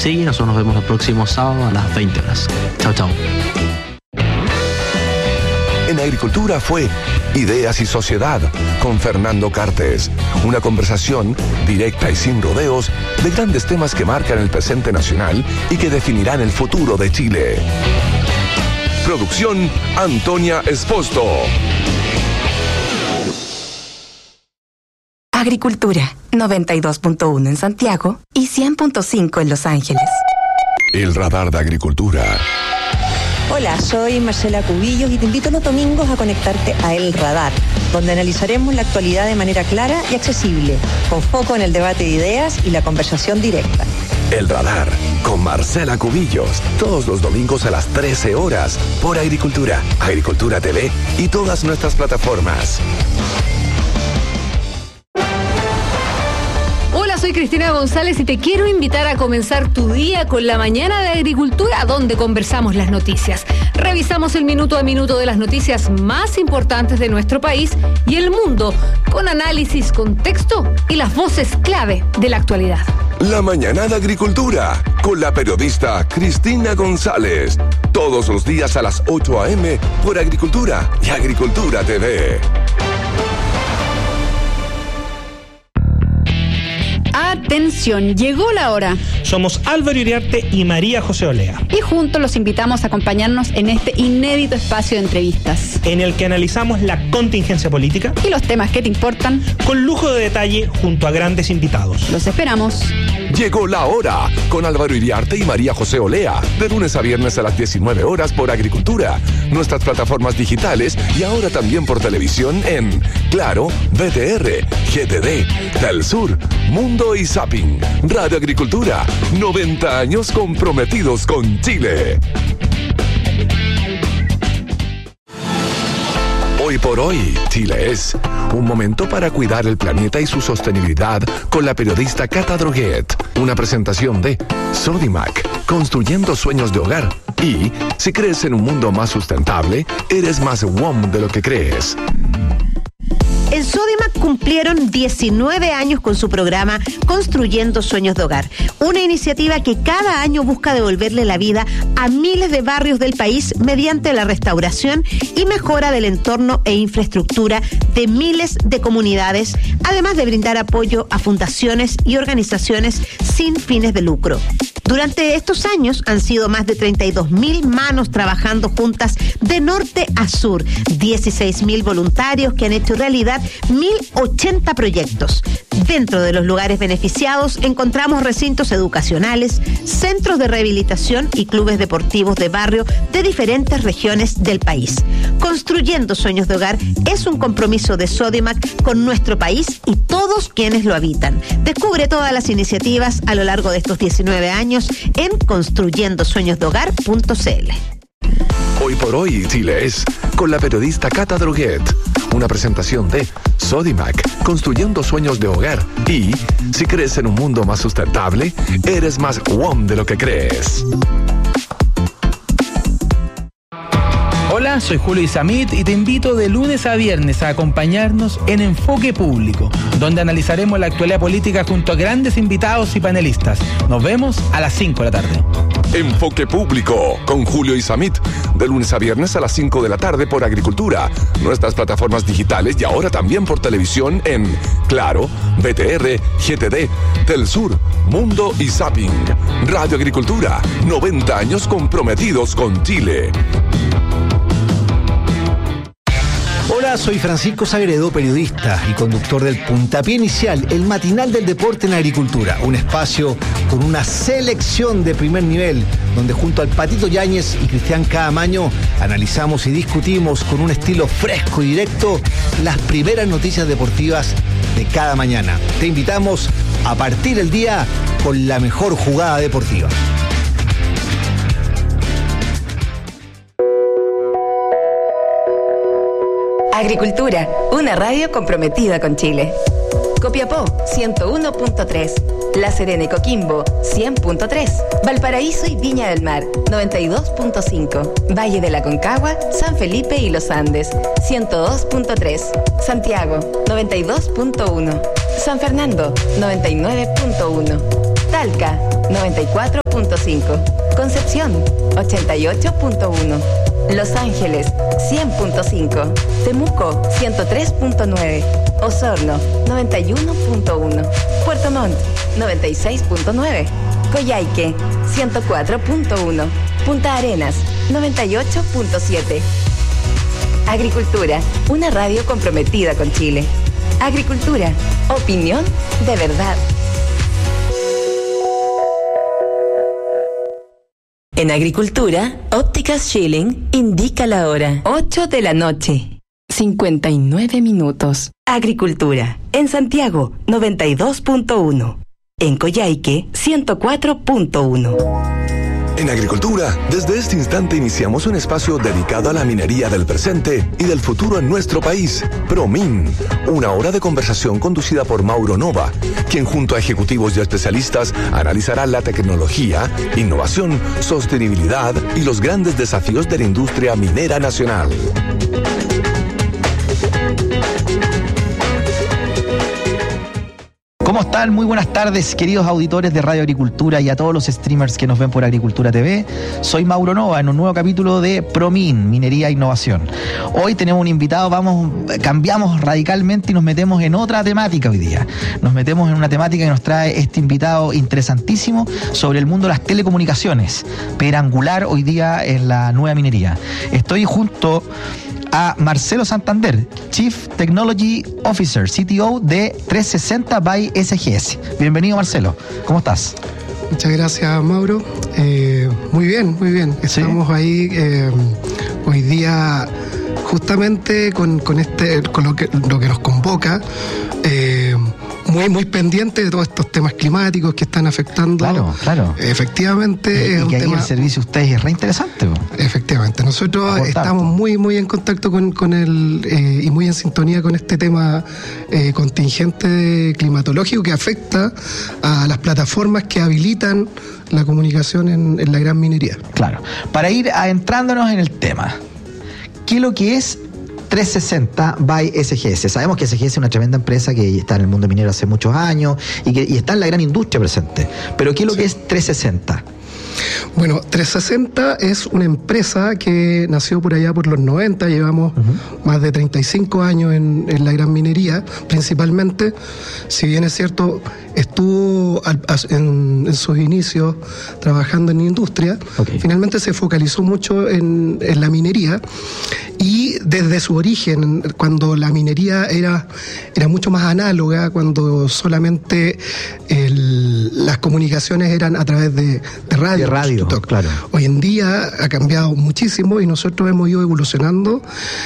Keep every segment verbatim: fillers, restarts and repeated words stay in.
sigue. Nosotros nos vemos el próximo sábado a las veinte horas. Chao, chao. En Agricultura fue Ideas y Sociedad con Fernando Cartes. Una conversación directa y sin rodeos de grandes temas que marcan el presente nacional y que definirán el futuro de Chile. Producción Antonia Esposto. Agricultura, noventa y dos punto uno en Santiago y cien punto cinco en Los Ángeles. El radar de Agricultura. Hola, soy Marcela Cubillos y te invito los domingos a conectarte a El Radar, donde analizaremos la actualidad de manera clara y accesible, con foco en el debate de ideas y la conversación directa. El Radar, con Marcela Cubillos, todos los domingos a las trece horas, por Agricultura, Agricultura T V y todas nuestras plataformas. Soy Cristina González y te quiero invitar a comenzar tu día con la mañana de Agricultura, donde conversamos las noticias. Revisamos el minuto a minuto de las noticias más importantes de nuestro país y el mundo, con análisis, contexto y las voces clave de la actualidad. La mañana de Agricultura, con la periodista Cristina González. Todos los días a las ocho a eme por Agricultura y Agricultura T V. Atención, llegó la hora. Somos Álvaro Iriarte y María José Olea. Y juntos los invitamos a acompañarnos en este inédito espacio de entrevistas, en el que analizamos la contingencia política y los temas que te importan, con lujo de detalle junto a grandes invitados. Los esperamos. Llegó la hora, con Álvaro Iriarte y María José Olea, de lunes a viernes a las diecinueve horas por Agricultura, nuestras plataformas digitales y ahora también por televisión en Claro, V T R, G T D, Telsur, Mundo y Zapping. Radio Agricultura, noventa años comprometidos con Chile. Hoy por hoy, Chile es un momento para cuidar el planeta y su sostenibilidad con la periodista Cata Droguet. Una presentación de Sodimac, construyendo sueños de hogar. Y si crees en un mundo más sustentable, eres más W O M de lo que crees. En Sodimac cumplieron diecinueve años con su programa Construyendo Sueños de Hogar, una iniciativa que cada año busca devolverle la vida a miles de barrios del país mediante la restauración y mejora del entorno e infraestructura de miles de comunidades, además de brindar apoyo a fundaciones y organizaciones sin fines de lucro. Durante estos años han sido más de treinta y dos mil manos trabajando juntas de norte a sur, dieciséis mil voluntarios que han hecho realidad mil ochenta proyectos. Dentro de los lugares beneficiados encontramos recintos educacionales, centros de rehabilitación y clubes deportivos de barrio de diferentes regiones del país. Construyendo Sueños de Hogar es un compromiso de Sodimac con nuestro país y todos quienes lo habitan. Descubre todas las iniciativas a lo largo de estos diecinueve años en construyendo sueños de hogar punto c l. Hoy por hoy, Chile es con la periodista Cata Droguet. Una presentación de Sodimac, construyendo sueños de hogar. Y si crees en un mundo más sustentable, eres más W O M de lo que crees. Hola, soy Julio Isamit y te invito de lunes a viernes a acompañarnos en Enfoque Público, donde analizaremos la actualidad política junto a grandes invitados y panelistas. Nos vemos a las cinco de la tarde. Enfoque Público con Julio Isamit, de lunes a viernes a las cinco de la tarde por Agricultura, nuestras plataformas digitales y ahora también por televisión en Claro, V T R, G T D, Telsur, Mundo y Zapping. Radio Agricultura, noventa años comprometidos con Chile. Hola, soy Francisco Sagredo, periodista y conductor del Puntapié Inicial, el matinal del deporte en Agricultura, un espacio con una selección de primer nivel, donde junto al Patito Yáñez y Cristian Caamaño analizamos y discutimos con un estilo fresco y directo las primeras noticias deportivas de cada mañana. Te invitamos a partir el día con la mejor jugada deportiva. Agricultura, una radio comprometida con Chile. Copiapó, ciento uno punto tres. La Serena y Coquimbo, cien punto tres. Valparaíso y Viña del Mar, noventa y dos punto cinco. Valle de la Concagua, San Felipe y Los Andes, ciento dos punto tres. Santiago, noventa y dos punto uno. San Fernando, noventa y nueve punto uno. Talca, noventa y cuatro punto cinco. Concepción, ochenta y ocho punto uno. Los Ángeles, cien punto cinco. Temuco, ciento tres punto nueve. Osorno, noventa y uno punto uno. Puerto Montt, noventa y seis punto nueve. Coyhaique, ciento cuatro punto uno. Punta Arenas, noventa y ocho punto siete. Agricultura, una radio comprometida con Chile. Agricultura, opinión de verdad. En Agricultura, Ópticas Schilling indica la hora. ocho de la noche, cincuenta y nueve minutos. Agricultura, en Santiago, noventa y dos punto uno. En Coyhaique, ciento cuatro punto uno. En Agricultura, desde este instante iniciamos un espacio dedicado a la minería del presente y del futuro en nuestro país. ProMin, una hora de conversación conducida por Mauro Nova, quien junto a ejecutivos y especialistas analizará la tecnología, innovación, sostenibilidad y los grandes desafíos de la industria minera nacional. ¿Cómo están? Muy buenas tardes, queridos auditores de Radio Agricultura y a todos los streamers que nos ven por Agricultura T V. Soy Mauro Nova en un nuevo capítulo de ProMin, Minería e Innovación. Hoy tenemos un invitado, vamos, cambiamos radicalmente y nos metemos en otra temática hoy día. Nos metemos en una temática que nos trae este invitado interesantísimo sobre el mundo de las telecomunicaciones, piedra angular hoy día en la nueva minería. Estoy junto a Marcelo Santander, Chief Technology Officer, C T O de trescientos sesenta by S G S. Bienvenido, Marcelo. ¿Cómo estás? Muchas gracias, Mauro. Eh, muy bien, muy bien. Estamos ¿Sí? ahí eh, hoy día justamente con, con este, con lo que, lo que nos convoca. Eh, muy muy pendiente de todos estos temas climáticos que están afectando. Claro, claro. Efectivamente. Y, es y un que tema... ahí el servicio de ustedes es re interesante. ¿no? Efectivamente. Nosotros Aportar, estamos muy muy en contacto con, con el eh, y muy en sintonía con este tema eh, contingente climatológico que afecta a las plataformas que habilitan la comunicación en, en la gran minería. Claro. Para ir adentrándonos en el tema, ¿qué es lo que es trescientos sesenta by S G S? Sabemos que S G S es una tremenda empresa que está en el mundo minero hace muchos años y que y está en la gran industria presente. Pero ¿qué es lo sí. que es trescientos sesenta? Bueno, trescientos sesenta es una empresa que nació por allá por los noventa, llevamos uh-huh. más de treinta y cinco años en, en la gran minería, principalmente, si bien es cierto, estuvo al, en, en sus inicios trabajando en industria, okay. finalmente se focalizó mucho en, en la minería y desde su origen, cuando la minería era, era mucho más análoga, cuando solamente el, las comunicaciones eran a través de, de radio, de radio claro. Hoy en día ha cambiado muchísimo y nosotros hemos ido evolucionando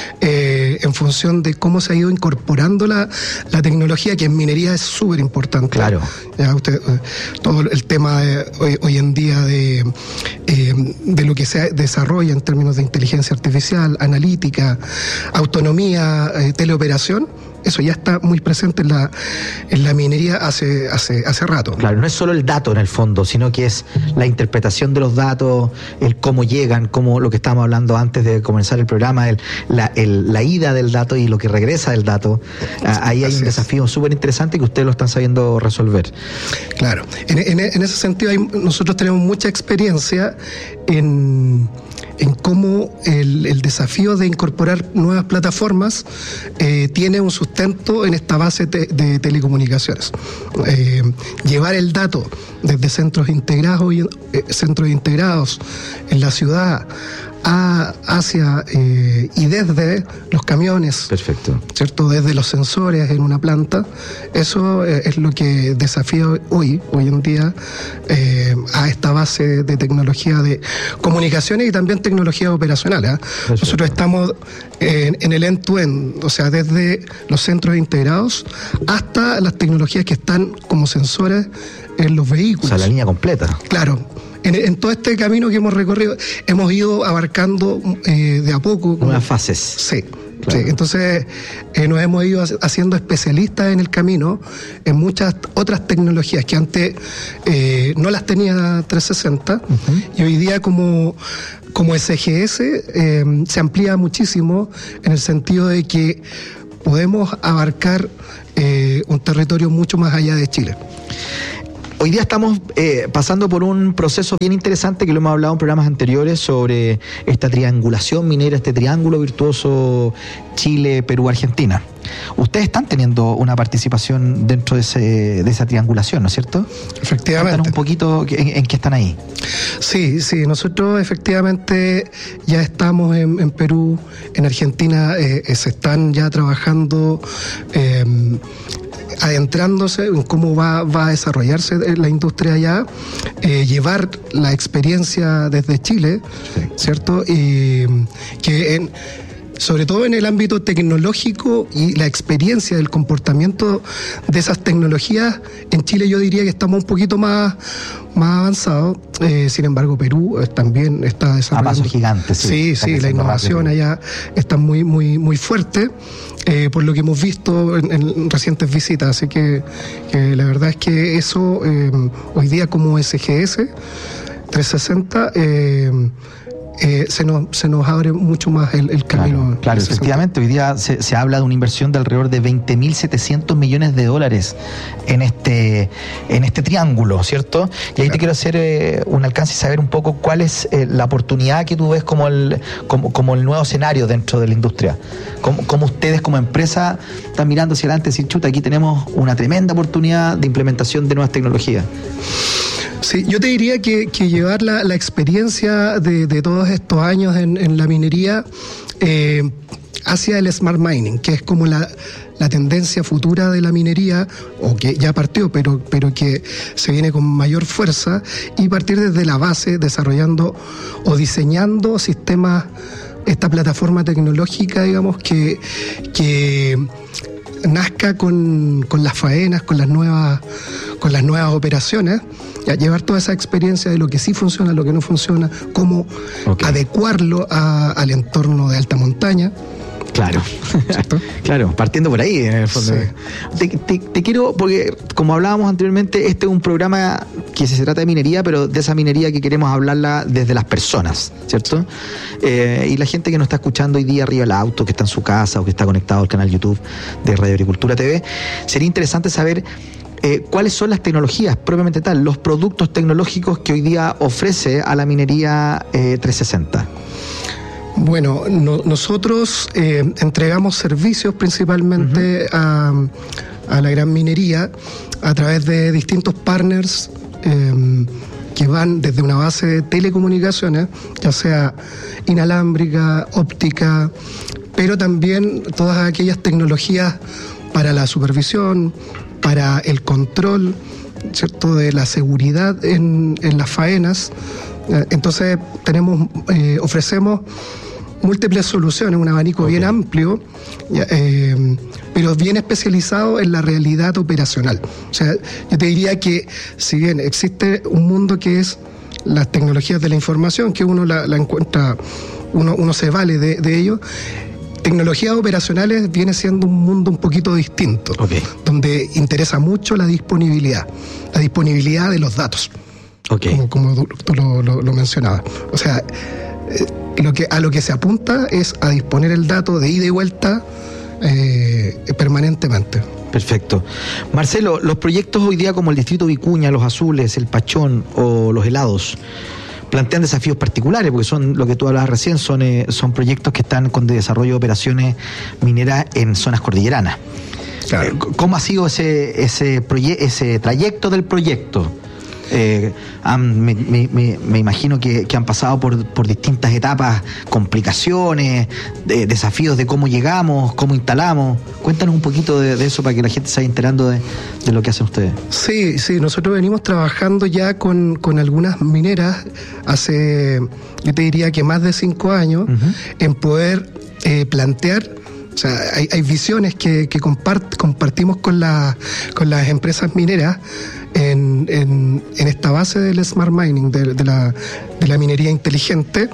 eh, en función de cómo se ha ido incorporando la, la tecnología, que en minería es súper importante. Claro. Ya usted, todo el tema de, hoy, hoy en día de, eh, de lo que se desarrolla en términos de inteligencia artificial, analítica, autonomía, eh, teleoperación, eso ya está muy presente en la, en la minería hace, hace, hace rato. Claro, no es solo el dato en el fondo, sino que es la interpretación de los datos, el cómo llegan, cómo lo que estábamos hablando antes de comenzar el programa, el, la, el, la ida del dato y lo que regresa del dato. Ahí hay un desafío súper interesante que ustedes lo están sabiendo resolver. Claro, en, en, en ese sentido hay, nosotros tenemos mucha experiencia en... en cómo el, el desafío de incorporar nuevas plataformas eh, tiene un sustento en esta base te, de telecomunicaciones. Eh, llevar el dato desde centros integrados, y, eh, centros integrados en la ciudad a, hacia eh, y desde los camiones. Perfecto. ¿Cierto? Desde los sensores en una planta. Eso eh, es lo que desafía hoy, hoy en día, eh, a esta base de tecnología de comunicaciones y también tecnología operacional. ¿eh? Nosotros estamos en, en el end-to-end, o sea, desde los centros integrados hasta las tecnologías que están como sensores en los vehículos. O sea, la línea completa. Claro. En, en todo este camino que hemos recorrido, hemos ido abarcando eh, de a poco. Nuevas fases. Sí. Claro. Sí, entonces eh, nos hemos ido haciendo especialistas en el camino en muchas otras tecnologías que antes eh, no las tenía trescientos sesenta uh-huh. y hoy día como, como S G S eh, se amplía muchísimo en el sentido de que podemos abarcar eh, un territorio mucho más allá de Chile. Hoy día estamos eh, pasando por un proceso bien interesante que lo hemos hablado en programas anteriores sobre esta triangulación minera, este triángulo virtuoso Chile, Perú, Argentina. Ustedes están teniendo una participación dentro de, ese, de esa triangulación, ¿no es cierto? Efectivamente. Cuéntanos un poquito en, en qué están ahí. Sí, sí, nosotros efectivamente ya estamos en, en Perú, en Argentina eh, se están ya trabajando, eh, adentrándose en cómo va, va a desarrollarse la industria allá, eh, llevar la experiencia desde Chile, sí. ¿Cierto? Y que en... sobre todo en el ámbito tecnológico y la experiencia del comportamiento de esas tecnologías, en Chile yo diría que estamos un poquito más, más avanzados, eh, sin embargo Perú también está desarrollando... A pasos gigantes, sí. Sí, sí, la innovación rápido. Allá está muy, muy, muy fuerte, eh, por lo que hemos visto en, en recientes visitas, así que, que la verdad es que eso, eh, hoy día como S G S trescientos sesenta... Eh, Eh, se, nos, se nos abre mucho más el, el camino. Claro, claro efectivamente, hoy día se, se habla de una inversión de alrededor de veinte mil setecientos millones de dólares en este, en este triángulo, ¿cierto? Y ahí claro. te quiero hacer eh, un alcance y saber un poco cuál es eh, la oportunidad que tú ves como el, como, como el nuevo escenario dentro de la industria. Cómo, cómo ustedes como empresa están mirando hacia adelante y decir, chuta, aquí tenemos una tremenda oportunidad de implementación de nuevas tecnologías. Sí, yo te diría que, que llevar la, la experiencia de, de todos estos años en, en la minería eh, hacia el smart mining, que es como la, la tendencia futura de la minería, o que ya partió, pero, pero que se viene con mayor fuerza, y partir desde la base, desarrollando o diseñando sistemas, esta plataforma tecnológica, digamos, que... que nazca con, con las faenas, con las nuevas, con las nuevas operaciones, y a llevar toda esa experiencia de lo que sí funciona, lo que no funciona, cómo okay. adecuarlo a, al entorno de alta montaña. Claro, claro, partiendo por ahí en el fondo. Sí. Te, te, te quiero, porque como hablábamos anteriormente, este es un programa que se trata de minería, pero de esa minería que queremos hablarla desde las personas, ¿cierto? Eh, y la gente que nos está escuchando hoy día arriba del auto, que está en su casa o que está conectado al canal YouTube de Radio Agricultura T V, sería interesante saber Eh, cuáles son las tecnologías propiamente tal, los productos tecnológicos que hoy día ofrece a la minería eh, trescientos sesenta. Bueno, no, nosotros eh, entregamos servicios principalmente uh-huh. a, a la gran minería a través de distintos partners eh, que van desde una base de telecomunicaciones, ya sea inalámbrica, óptica, pero también todas aquellas tecnologías para la supervisión, para el control, ¿cierto?, de la seguridad en, en las faenas. Entonces tenemos, eh, ofrecemos múltiples soluciones, un abanico okay. bien amplio, eh, pero bien especializado en la realidad operacional. O sea, yo te diría que si bien existe un mundo que es las tecnologías de la información, que uno la, la encuentra, uno, uno se vale de, de ello, tecnologías operacionales viene siendo un mundo un poquito distinto, okay. donde interesa mucho la disponibilidad, la disponibilidad de los datos, okay. como, como tú lo, lo, lo mencionabas. O sea, eh, lo que, a lo que se apunta es a disponer el dato de ida y vuelta eh, permanentemente. Perfecto. Marcelo, los proyectos hoy día como el Distrito Vicuña, Los Azules, el Pachón o Los Helados plantean desafíos particulares, porque son, lo que tú hablabas recién, son, eh, son proyectos que están con desarrollo de operaciones mineras en zonas cordilleranas. Claro. Eh, ¿Cómo ha sido ese, ese, proye- ese trayecto del proyecto? Eh, han, me, me, me imagino que, que han pasado por, por distintas etapas, complicaciones, de, desafíos de cómo llegamos, cómo instalamos. Cuéntanos un poquito de, de eso para que la gente se vaya enterando de, de lo que hacen ustedes. Sí, sí, nosotros venimos trabajando ya con, con algunas mineras hace, yo te diría que más de cinco años, uh-huh. en poder eh, plantear. O sea, hay, hay visiones que, que compart, compartimos con, la, con las empresas mineras en, en, en esta base del smart mining, de, de, la, de la minería inteligente,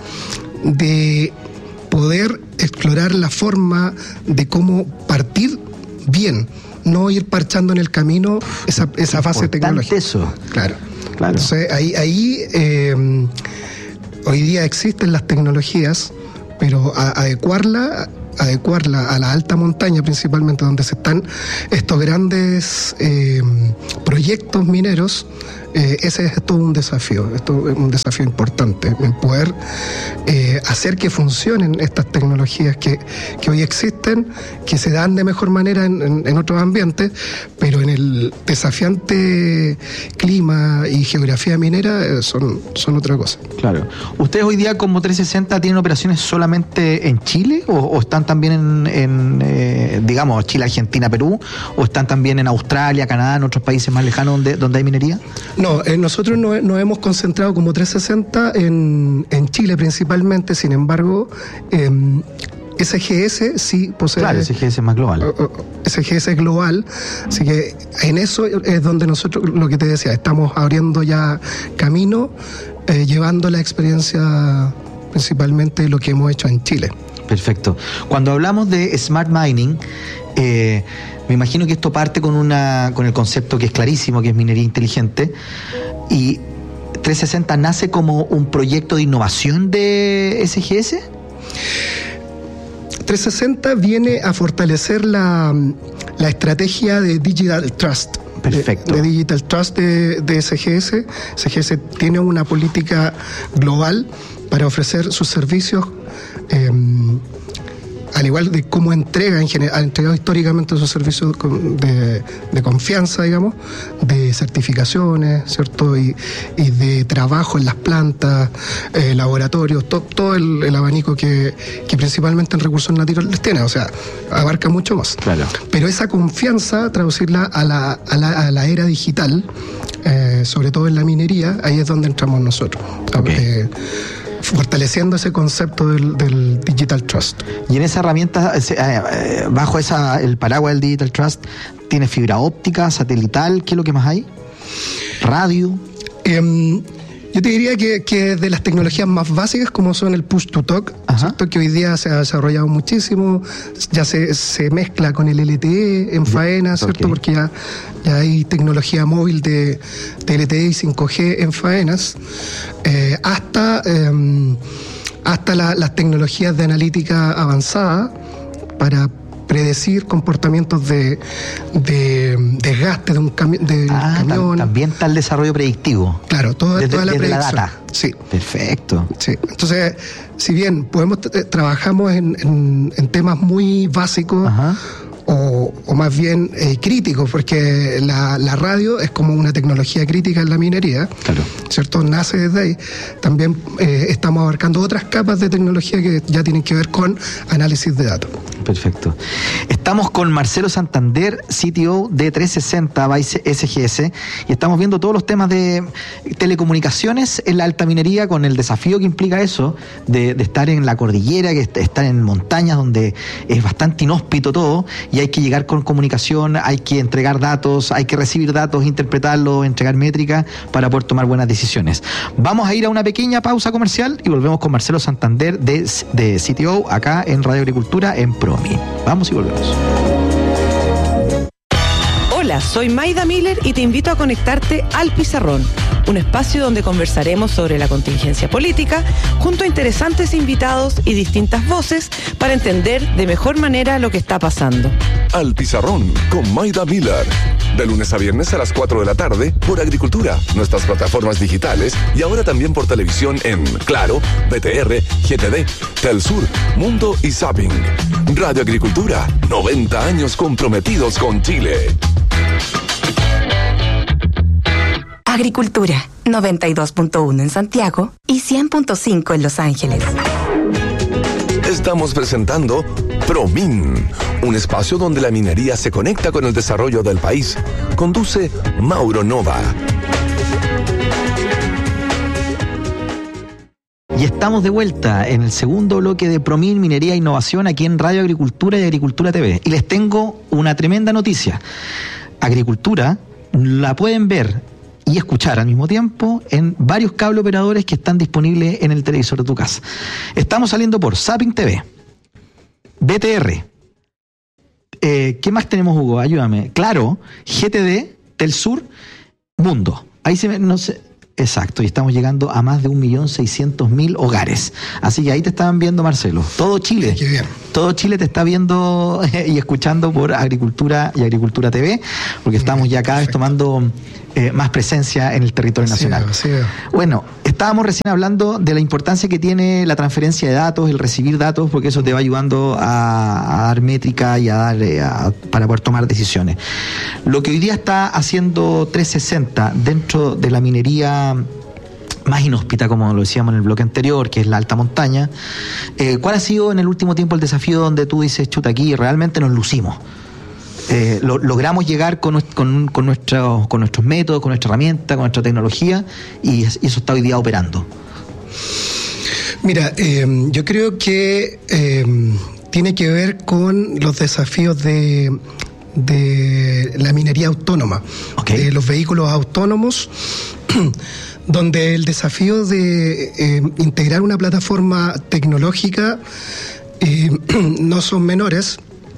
de poder explorar la forma de cómo partir bien, no ir parchando en el camino esa, esa fase tecnológica. Eso. Claro. claro. Entonces, ahí, ahí eh, hoy día existen las tecnologías, pero a, adecuarla adecuarla a la alta montaña principalmente, donde se están estos grandes eh, proyectos mineros, eh, ese es todo un desafío, esto es un desafío importante, en poder eh, hacer que funcionen estas tecnologías que, que hoy existen, que se dan de mejor manera en, en, en otros ambientes, pero en el desafiante clima y geografía minera eh, son, son otra cosa. Claro. ¿Ustedes hoy día como trescientos sesenta tienen operaciones solamente en Chile o, o están también en, en eh, digamos, Chile, Argentina, Perú, o están también en Australia, Canadá, en otros países más lejanos donde, donde hay minería? No, eh, nosotros nos no hemos concentrado como trescientos sesenta en, en Chile principalmente, sin embargo, eh, S G S sí posee... Claro, S G S es más global. Uh, uh, S G S es global, así que en eso es donde nosotros, lo que te decía, estamos abriendo ya camino, eh, llevando la experiencia principalmente lo que hemos hecho en Chile. Perfecto. Cuando hablamos de smart mining, eh, me imagino que esto parte con una con el concepto que es clarísimo, que es minería inteligente, y trescientos sesenta nace como un proyecto de innovación de S G S. trescientos sesenta viene a fortalecer la, la estrategia de Digital Trust. Perfecto. De, de Digital Trust de, de S G S. S G S tiene una política global para ofrecer sus servicios, eh, al igual de cómo entrega en general, ha entregado históricamente sus servicios de, de confianza, digamos, de certificaciones, ¿cierto? Y, y de trabajo en las plantas, eh, laboratorios, to, todo el, el abanico que, que principalmente en recursos naturales tiene, o sea, abarca mucho más. Claro. Pero esa confianza, traducirla a la, a la, a la era digital, eh, sobre todo en la minería, ahí es donde entramos nosotros. Okay. Eh, fortaleciendo ese concepto del, del Digital Trust. Y en esa herramienta, eh, bajo esa el paraguas del Digital Trust, ¿tiene fibra óptica, satelital? ¿Qué es lo que más hay? ¿Radio? Eh, yo te diría que, que de las tecnologías más básicas, como son el push to talk, ¿cierto? Que hoy día se ha desarrollado muchísimo, ya se, se mezcla con el L T E en faena, ¿cierto? Okay. Porque ya, ya hay tecnología móvil de, de L T E y cinco G en faenas, eh, hasta, eh, hasta la, las tecnologías de analítica avanzada para predecir comportamientos de, de desgaste de un cami- de ah, camión. También está el desarrollo predictivo. Claro, toda, desde, toda la desde predicción. La data. Sí. Perfecto. Sí. Entonces, si bien podemos t- trabajamos en, en, en temas muy básicos, ajá, o, o más bien eh, críticos, porque la, la radio es como una tecnología crítica en la minería, claro, ¿cierto? Nace desde ahí. También eh, estamos abarcando otras capas de tecnología que ya tienen que ver con análisis de datos. Perfecto. Estamos con Marcelo Santander, C T O de trescientos sesenta by S G S, y estamos viendo todos los temas de telecomunicaciones en la alta minería, con el desafío que implica eso, de, de estar en la cordillera, que estar en montañas donde es bastante inhóspito todo, y hay que llegar con comunicación, hay que entregar datos, hay que recibir datos, interpretarlos, entregar métricas para poder tomar buenas decisiones. Vamos a ir a una pequeña pausa comercial y volvemos con Marcelo Santander de, de C T O acá en Radio Agricultura en ProMin. Vamos y volvemos. Hola, soy Maida Miller y te invito a conectarte al Pizarrón, un espacio donde conversaremos sobre la contingencia política junto a interesantes invitados y distintas voces para entender de mejor manera lo que está pasando. Al Pizarrón con Maida Miller, de lunes a viernes a las cuatro de la tarde por Agricultura, nuestras plataformas digitales y ahora también por televisión en Claro, B T R, G T D, Telsur, Mundo y Zapping. Radio Agricultura, noventa años comprometidos con Chile. Agricultura, noventa y dos punto uno en Santiago y cien punto cinco en Los Ángeles. Estamos presentando ProMin, un espacio donde la minería se conecta con el desarrollo del país. Conduce Mauro Nova. Y estamos de vuelta en el segundo bloque de ProMin, Minería e Innovación, aquí en Radio Agricultura y Agricultura T V. Y les tengo una tremenda noticia. Agricultura la pueden ver y escuchar al mismo tiempo en varios cable operadores que están disponibles en el televisor de tu casa. Estamos saliendo por Zapping T V, B T R, eh, ¿qué más tenemos, Hugo? Ayúdame. Claro, G T D, Telsur, Mundo. Ahí se me, no sé, exacto, y estamos llegando a más de un millón seiscientos mil hogares. Así que ahí te estaban viendo, Marcelo. Todo Chile. Qué bien. todo Chile te está viendo y escuchando por Agricultura y Agricultura T V, porque estamos ya cada vez tomando eh, más presencia en el territorio nacional. Sí, sí. Bueno, estábamos recién hablando de la importancia que tiene la transferencia de datos, el recibir datos, porque eso te va ayudando a, a dar métrica y a dar eh, a, para poder tomar decisiones. Lo que hoy día está haciendo trescientos sesenta dentro de la minería más inhóspita, como lo decíamos en el bloque anterior, que es la alta montaña, eh, ¿cuál ha sido en el último tiempo el desafío donde tú dices, chuta, aquí realmente nos lucimos? Eh, lo, logramos llegar con, con, con, nuestro, con nuestros métodos, con nuestra herramienta, con nuestra tecnología, y, y eso está hoy día operando. Mira, eh, yo creo que eh, tiene que ver con los desafíos de, de la minería autónoma, okay. de los vehículos autónomos, donde el desafío de eh, integrar una plataforma tecnológica eh, no son menores,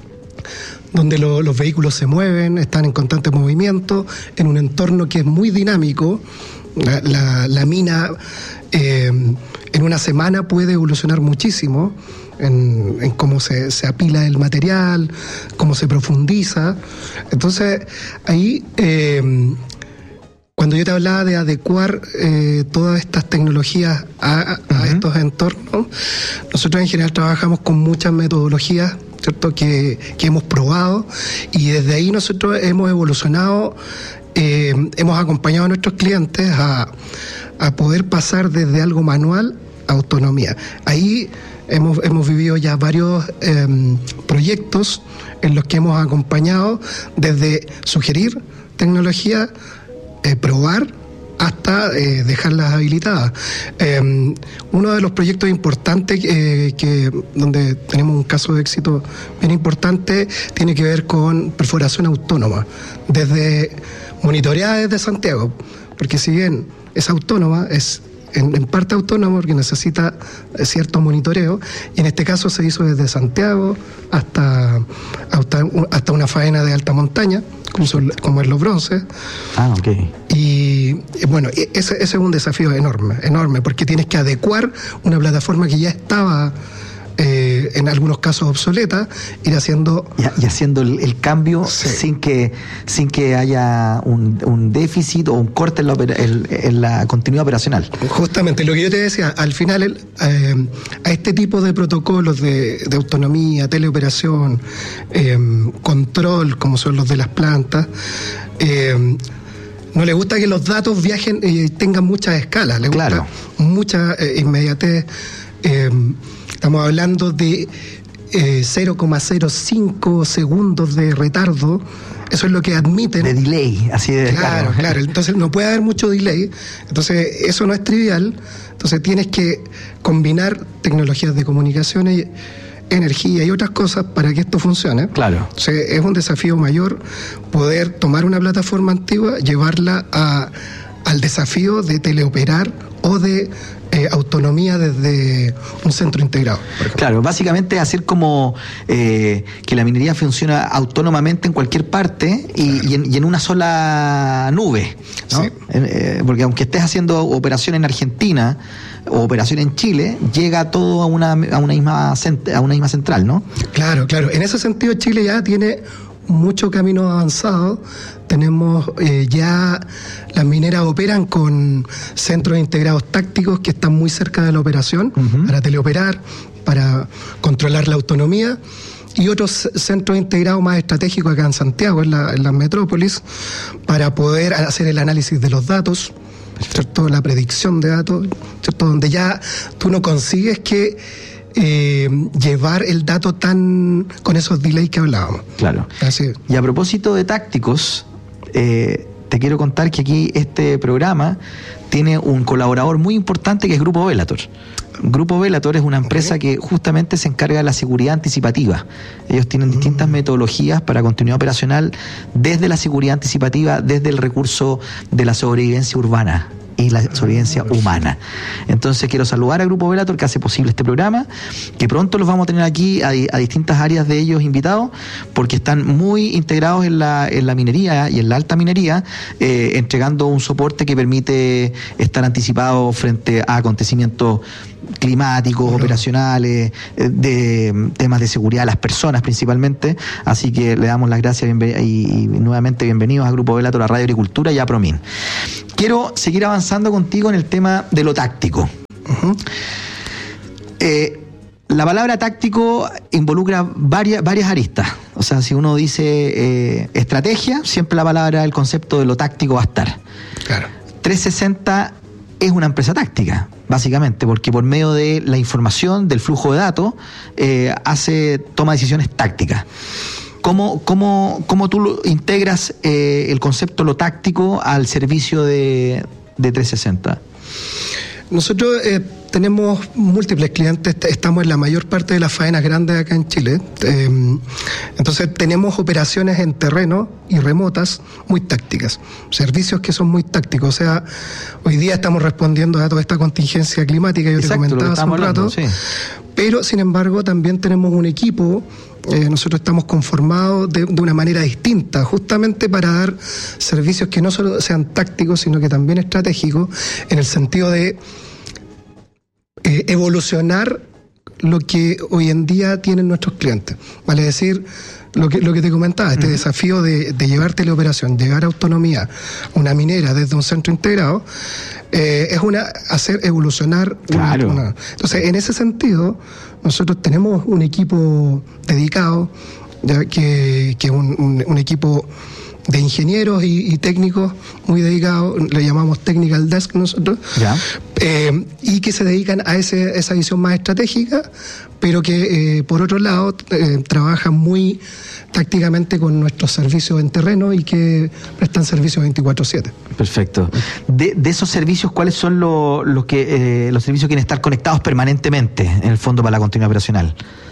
donde lo, los vehículos se mueven, están en constante movimiento, en un entorno que es muy dinámico. La, la, la mina eh, en una semana puede evolucionar muchísimo en, en cómo se, se apila el material, cómo se profundiza. Entonces, ahí... Eh, Cuando yo te hablaba de adecuar eh, todas estas tecnologías a, a uh-huh. estos entornos, nosotros en general trabajamos con muchas metodologías, ¿cierto?, que, que hemos probado, y desde ahí nosotros hemos evolucionado, eh, hemos acompañado a nuestros clientes a, a poder pasar desde algo manual a autonomía. Ahí hemos, hemos vivido ya varios eh, proyectos en los que hemos acompañado desde sugerir tecnología, Eh, probar hasta eh, dejarlas habilitadas. Eh, uno de los proyectos importantes eh, que donde tenemos un caso de éxito bien importante tiene que ver con perforación autónoma, desde monitoreada desde Santiago, porque si bien es autónoma, es en, en parte autónoma porque necesita cierto monitoreo, y en este caso se hizo desde Santiago hasta, hasta, hasta una faena de alta montaña, como, son, como es los bronces. Ah, ok. Y bueno, ese, ese es un desafío enorme, enorme, porque tienes que adecuar una plataforma que ya estaba eh, en algunos casos obsoleta, ir haciendo y, y haciendo el, el cambio sí. sin que sin que haya un, un déficit o un corte en la, el, en la continuidad operacional. Justamente lo que yo te decía, al final el, eh, a este tipo de protocolos de, de autonomía, teleoperación, eh, control, como son los de las plantas, eh, no le gusta que los datos viajen y eh, tengan muchas escalas, le gusta claro. mucha eh, inmediatez. Eh, estamos hablando de eh, cero coma cero cinco segundos de retardo. Eso es lo que admiten. De delay, así de claro, claro, claro. Entonces no puede haber mucho delay. Entonces eso no es trivial. Entonces tienes que combinar tecnologías de comunicaciones, energía y otras cosas para que esto funcione. Claro. O sea, es un desafío mayor poder tomar una plataforma antigua, llevarla a, al desafío de teleoperar o de eh, autonomía desde un centro integrado. Claro, básicamente hacer como eh, que la minería funciona autónomamente en cualquier parte y, claro. y, en, y en una sola nube, ¿no? Sí. Eh, porque aunque estés haciendo operación en Argentina o operación en Chile, llega todo a una, a una misma a una misma central, ¿no? Claro, claro. En ese sentido Chile ya tiene mucho camino avanzado. Tenemos eh, ya las mineras operan con centros integrados tácticos que están muy cerca de la operación, uh-huh. para teleoperar, para controlar la autonomía, y otros centros integrados más estratégicos acá en Santiago, en la, en la metrópolis, para poder hacer el análisis de los datos, ¿cierto? La predicción de datos, ¿cierto? Donde ya tú no consigues que Eh, llevar el dato tan con esos delays que hablábamos. Claro. Así. Y a propósito de tácticos, eh, te quiero contar que aquí este programa tiene un colaborador muy importante que es Grupo Velator. Grupo Velator es una empresa que justamente se encarga de la seguridad anticipativa. Ellos tienen distintas metodologías para continuidad operacional, desde la seguridad anticipativa, desde el recurso de la sobrevivencia urbana y la sobrevivencia humana. Entonces quiero saludar al Grupo Velator que hace posible este programa, que pronto los vamos a tener aquí a, a distintas áreas de ellos invitados, porque están muy integrados en la, en la minería y en la alta minería, eh, entregando un soporte que permite estar anticipado frente a acontecimientos climáticos, Claro. operacionales, eh, de temas de seguridad de las personas principalmente. Así que le damos las gracias bienve- y, y nuevamente bienvenidos a Grupo Velator, a Radio Agricultura y a Promin. Quiero seguir avanzando contigo en el tema de lo táctico. Ujú. Eh, la palabra táctico involucra varias, varias aristas. O sea, si uno dice eh, estrategia, siempre la palabra, el concepto de lo táctico va a estar. Claro. trescientos sesenta es una empresa táctica, básicamente, porque por medio de la información, del flujo de datos, eh, hace, toma decisiones tácticas. ¿Cómo, cómo, cómo tú lo integras eh, el concepto lo táctico al servicio de, de trescientos sesenta? Nosotros eh, tenemos múltiples clientes, estamos en la mayor parte de las faenas grandes acá en Chile. Eh, entonces tenemos operaciones en terreno y remotas muy tácticas, servicios que son muy tácticos. O sea, hoy día estamos respondiendo a toda esta contingencia climática, yo Exacto, te comentaba hace un hablando, rato. sí. Pero, sin embargo, también tenemos un equipo, eh, nosotros estamos conformados de, de una manera distinta, justamente para dar servicios que no solo sean tácticos, sino que también estratégicos, en el sentido de eh, evolucionar lo que hoy en día tienen nuestros clientes. Vale decir, lo que, lo que te comentaba, este uh-huh. desafío de, de llevar teleoperación, llevar autonomía a una minera desde un centro integrado, eh, es una hacer evolucionar. Claro. Una, una. Entonces, en ese sentido, nosotros tenemos un equipo dedicado, ya que es un, un, un equipo de ingenieros y, y técnicos muy dedicados, le llamamos Technical Desk nosotros, ¿Ya? Eh, y que se dedican a ese, esa visión más estratégica, pero que eh, por otro lado eh, trabajan muy tácticamente con nuestros servicios en terreno y que prestan servicios veinticuatro siete. Perfecto. De, de esos servicios, ¿cuáles son los, los que eh, los servicios que quieren estar conectados permanentemente en el fondo para la continuidad operacional?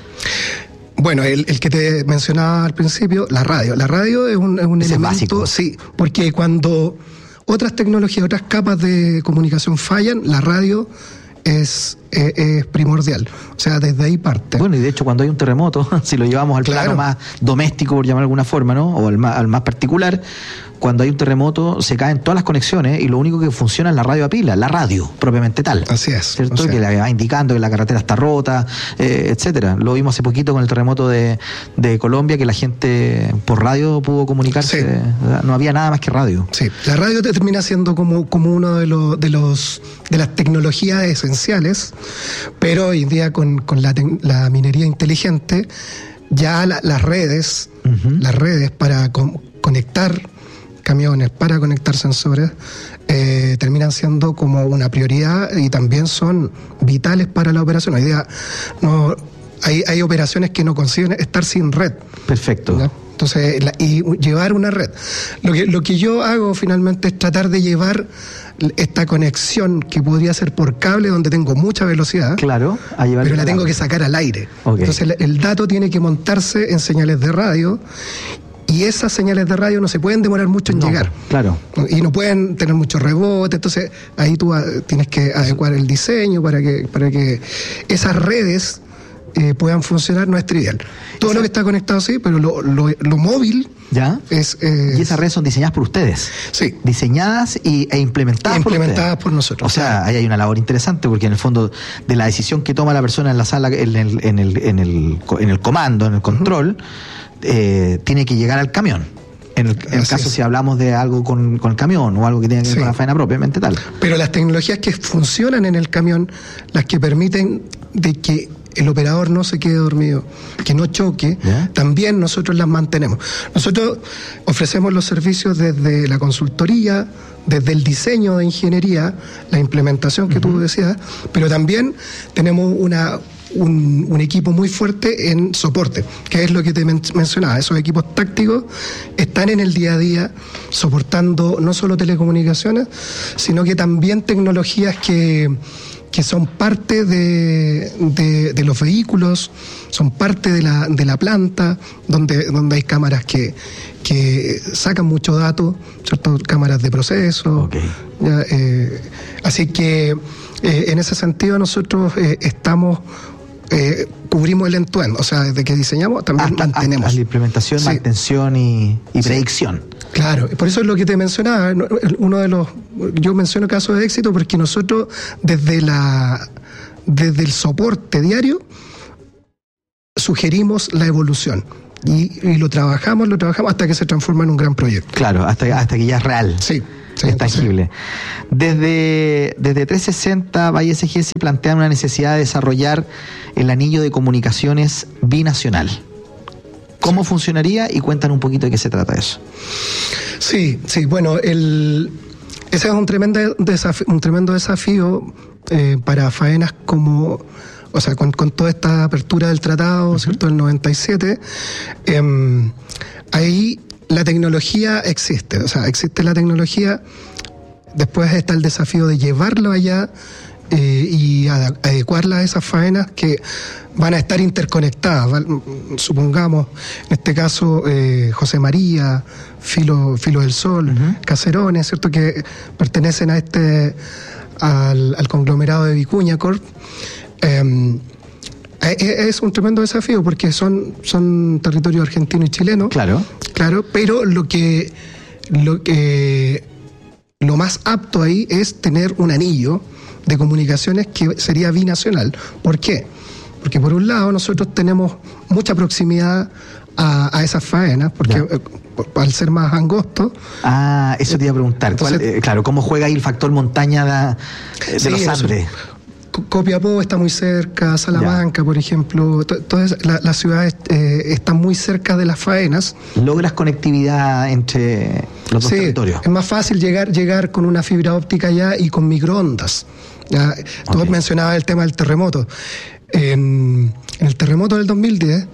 Bueno, el, el que te mencionaba al principio, la radio. La radio es un, es un Ese elemento, es básico. Sí, porque cuando otras tecnologías, otras capas de comunicación fallan, la radio es, es, es primordial. O sea, desde ahí parte. Bueno, y de hecho cuando hay un terremoto, si lo llevamos al Claro. plano más doméstico, por llamar de alguna forma, ¿no? O al más, al más particular, cuando hay un terremoto se caen todas las conexiones y lo único que funciona es la radio a pila, la radio propiamente tal. Así es. ¿Cierto? O sea, que le va indicando que la carretera está rota, eh, etcétera. Lo vimos hace poquito con el terremoto de, de Colombia, que la gente por radio pudo comunicarse. Sí. No había nada más que radio. Sí, la radio te termina siendo como, como uno de los, de los de las tecnologías esenciales, pero hoy en día con, con la, tec- la minería inteligente, ya la- las redes, Uh-huh. las redes para con- conectar camiones, para conectar sensores, eh, terminan siendo como una prioridad y también son vitales para la operación. Hoy día no hay, hay operaciones que no consiguen estar sin red. Perfecto. ¿Ya? Entonces, la- y llevar una red. Lo que, lo que yo hago finalmente es tratar de llevar esta conexión que podría ser por cable, donde tengo mucha velocidad, Claro, a llevar pero la el tengo lado. que sacar al aire. Ok. Entonces, el, el dato tiene que montarse en señales de radio y esas señales de radio no se pueden demorar mucho en No, llegar. Claro. Y no pueden tener mucho rebote, entonces ahí tú ah, tienes que adecuar el diseño para que, para que esas redes eh, puedan funcionar, no es trivial. Todo Esa- lo que está conectado sí, pero lo, lo, lo móvil ¿Ya? es... eh, Y esas redes son diseñadas por ustedes. Sí. Diseñadas y, e implementadas, implementadas por por ustedes. nosotros. O sea, ahí hay una labor interesante porque en el fondo de la decisión que toma la persona en la sala, en el, en el, en el, co- en el comando, en el control, eh, tiene que llegar al camión. En el, en el Así caso es. si hablamos de algo con, con el camión o algo que tiene que ver Sí. con la faena propiamente tal. Pero las tecnologías que funcionan en el camión, las que permiten de que el operador no se quede dormido, que no choque, ¿Ya? también nosotros las mantenemos. Nosotros ofrecemos los servicios desde la consultoría, desde el diseño de ingeniería, la implementación que tú decías, pero también tenemos una un, un equipo muy fuerte en soporte, que es lo que te men- mencionaba. Esos equipos tácticos están en el día a día soportando no solo telecomunicaciones, sino que también tecnologías que que son parte de, de, de los vehículos, son parte de la, de la planta, donde, donde hay cámaras que, que sacan mucho dato, ¿cierto? Cámaras de proceso. Ok. Ya, eh, así que eh, en ese sentido nosotros eh, estamos, eh, cubrimos el end-to-end, o sea, desde que diseñamos también Hasta, mantenemos. hasta la implementación, Sí. mantención y, y Sí. predicción. Claro, por eso es lo que te mencionaba, ¿no? uno de los, yo menciono casos de éxito porque nosotros desde la desde el soporte diario, sugerimos la evolución. Y, y lo trabajamos, lo trabajamos hasta que se transforma en un gran proyecto. Claro, hasta, hasta que ya es real. Sí. Sí, es entonces, tangible. Desde, desde trescientos sesenta, Valle S G S plantea una necesidad de desarrollar el anillo de comunicaciones binacional. ¿Cómo sí. funcionaría? Y cuentan un poquito de qué se trata eso. Sí, sí, bueno, el, ese es un tremendo desafío, un tremendo desafío eh, para faenas como, o sea, con, con toda esta apertura del tratado, uh-huh. ¿cierto?, del noventa y siete, eh, ahí la tecnología existe, o sea, existe la tecnología, después está el desafío de llevarlo allá eh, y ad- adecuarla a esas faenas que van a estar interconectadas, ¿vale? Supongamos, en este caso, eh, José María, Filo, Filo del Sol, uh-huh. Caserones, ¿cierto?, que pertenecen a este, al, al conglomerado de Vicuña Corp. Eh, Es un tremendo desafío porque son, son territorio argentino y chileno. Claro. Claro, pero lo que, lo que lo más apto ahí es tener un anillo de comunicaciones que sería binacional. ¿Por qué? Porque por un lado nosotros tenemos mucha proximidad a, a esas faenas, porque eh, al ser más angosto. Ah, eso te iba a preguntar. Entonces, ¿Cuál, eh, claro, ¿cómo juega ahí el factor montaña de, de sí, los Andes? Copiapó está muy cerca, Salamanca, ya. por ejemplo, to- todas las la ciudades eh, están muy cerca de las faenas. ¿Logras conectividad entre los dos sí, territorios? Es más fácil llegar, llegar con una fibra óptica allá y con microondas. Ya, tú okay. mencionabas el tema del terremoto. En, en el terremoto del dos mil diez,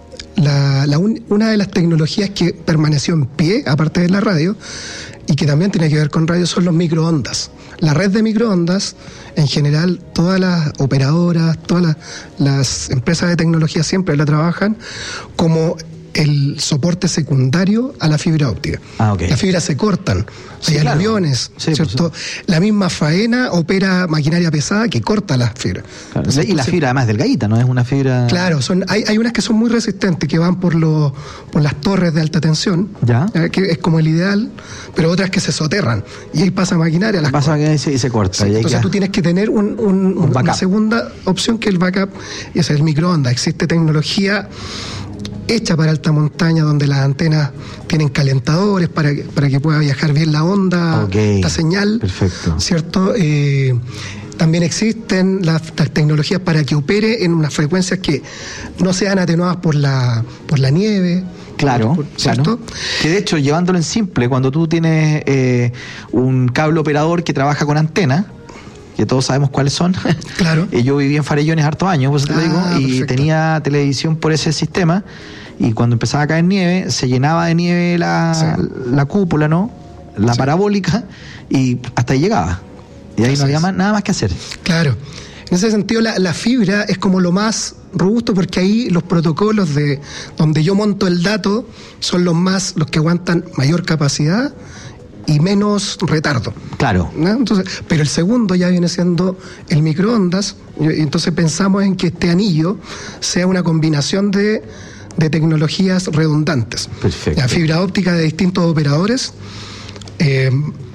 la, la un, una de las tecnologías que permaneció en pie, aparte de la radio, y que también tiene que ver con radio, son los microondas. La red de microondas, en general, todas las operadoras, todas las, las empresas de tecnología siempre la trabajan como el soporte secundario a la fibra óptica. Ah, okay. Las fibras se cortan, sí, hay claro. aviones, sí, ¿cierto? La misma faena opera maquinaria pesada que corta las fibras. Claro. Y la fibra además delgadita, ¿no? Es una fibra... Claro, son, hay, hay unas que son muy resistentes, que van por, los, por las torres de alta tensión, ¿ya? Eh, que es como el ideal, pero otras que se soterran, y ahí pasa maquinaria. Las pasa maquinaria y se, y se corta. Sí, y entonces queda... tú tienes que tener un, un, un una segunda opción que el backup, y es el microondas. Existe tecnología hecha para alta montaña, donde las antenas tienen calentadores para que, para que pueda viajar bien la onda, okay. la señal. Perfecto. ¿Cierto? Eh, también existen las, las tecnologías para que opere en unas frecuencias que no sean atenuadas por la, por la nieve. Claro, por, ¿cierto? Claro. Que de hecho, llevándolo en simple, cuando tú tienes eh, un cable operador que trabaja con antena, que todos sabemos cuáles son. Claro. Y yo viví en Farellones hartos años, por eso te ah, lo digo, y perfecto. tenía televisión por ese sistema, y cuando empezaba a caer nieve, se llenaba de nieve la, sí. la cúpula, ¿no? La sí. parabólica, y hasta ahí llegaba. Y ahí Así no había más, nada más que hacer. Claro. En ese sentido, la, la fibra es como lo más robusto, porque ahí los protocolos de donde yo monto el dato son los más, los que aguantan mayor capacidad y menos retardo. Claro. ¿No? Entonces, pero el segundo ya viene siendo el microondas, y entonces pensamos en que este anillo sea una combinación de, de tecnologías redundantes. Perfecto. La fibra óptica de distintos operadores, eh,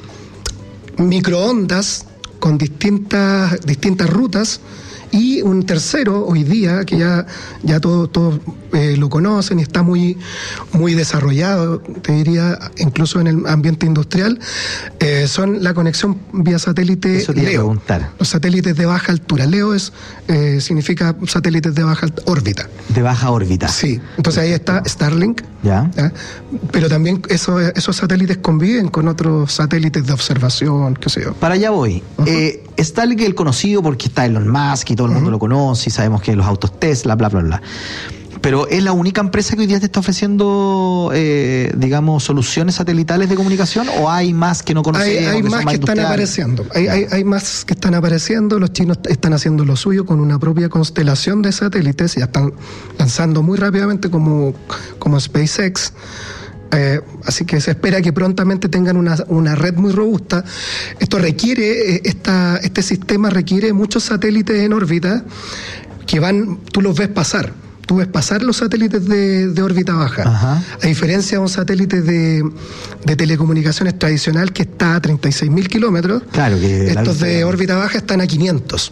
microondas con distintas, distintas rutas, y un tercero hoy día que ya, ya todos todo, eh, lo conocen y está muy, muy desarrollado, te diría, incluso en el ambiente industrial, eh, son la conexión vía satélite Eso te iba a LEO. preguntar. Los satélites de baja altura. LEO es, eh, significa satélites de baja órbita. De baja órbita. Sí, entonces ahí está Starlink. Ya. ¿ya? Pero también eso, esos satélites conviven con otros satélites de observación, qué sé yo. Para allá voy. Uh-huh. eh, Starlink es el conocido porque está Elon Musk y todo el mundo uh-huh. lo conoce, y sabemos que los autos Tesla, bla, bla, bla. Pero ¿es la única empresa que hoy día te está ofreciendo, eh, digamos, soluciones satelitales de comunicación, o hay más que no conocemos? Hay, hay más que están apareciendo. Hay, hay, hay más que están apareciendo. Los chinos están haciendo lo suyo con una propia constelación de satélites. Ya están lanzando muy rápidamente como, como SpaceX. Eh, así que se espera que prontamente tengan una, una red muy robusta. Esto requiere, eh, esta, este sistema requiere muchos satélites en órbita que van, tú los ves pasar. Tú ves pasar los satélites de, de órbita baja. Ajá. A diferencia de un satélite de, de telecomunicaciones tradicional que está a treinta y seis mil kilómetros, claro que estos la... de órbita baja están a quinientos.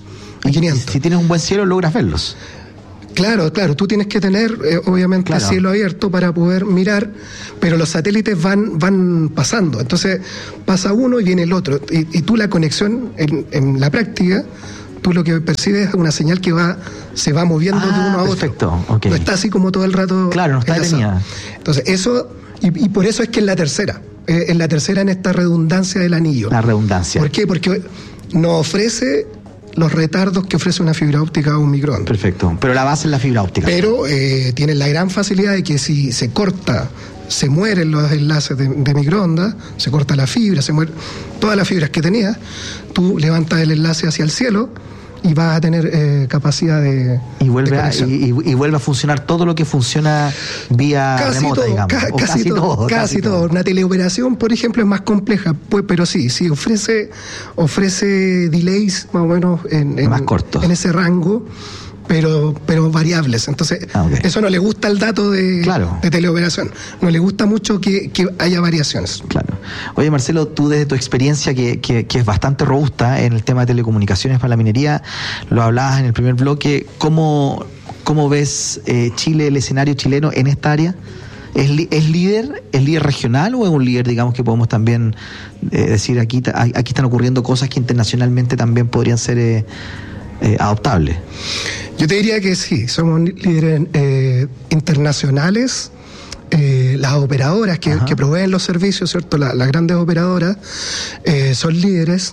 y quinientos. Si tienes un buen cielo, logras verlos. Claro, claro, tú tienes que tener eh, obviamente claro. cielo abierto para poder mirar, pero los satélites van van pasando, entonces pasa uno y viene el otro, y, y tú la conexión en, en la práctica, tú lo que percibes es una señal que va se va moviendo ah, de uno a perfecto. otro. Okay. No está así como todo el rato. Claro, no está detenida. Entonces, eso, y, y por eso es que es la tercera, eh, es la tercera en esta redundancia del anillo. La redundancia. ¿Por qué? Porque nos ofrece los retardos que ofrece una fibra óptica o un microondas. Perfecto, pero la base es la fibra óptica. Pero eh, tiene la gran facilidad de que si se corta, se mueren los enlaces de, de microondas, se corta la fibra, se mueren todas las fibras que tenía, tú levantas el enlace hacia el cielo y vas a tener eh, capacidad de y vuelve de a, y, y vuelve a funcionar todo lo que funciona vía casi remota, todo, digamos. Ca- o casi, casi todo, todo casi, casi todo. todo. Una teleoperación, por ejemplo, es más compleja, pues, pero sí, sí ofrece ofrece delays más o menos en, en, más cortos. En ese rango. Pero, pero variables. Entonces, ah, okay. eso no le gusta el dato de, claro. de teleoperación. No le gusta mucho que, que haya variaciones. Claro. Oye, Marcelo, tú desde tu experiencia, que, que, que es bastante robusta en el tema de telecomunicaciones para la minería, lo hablabas en el primer bloque, ¿cómo, cómo ves eh, Chile, el escenario chileno en esta área? ¿Es, li- ¿Es líder, es líder regional o es un líder, digamos, que podemos también eh, decir aquí, aquí están ocurriendo cosas que internacionalmente también podrían ser eh, eh, adoptables? Yo te diría que sí, somos líderes eh, internacionales. Eh, las operadoras que, que proveen los servicios, ¿cierto? La, las grandes operadoras eh, son líderes.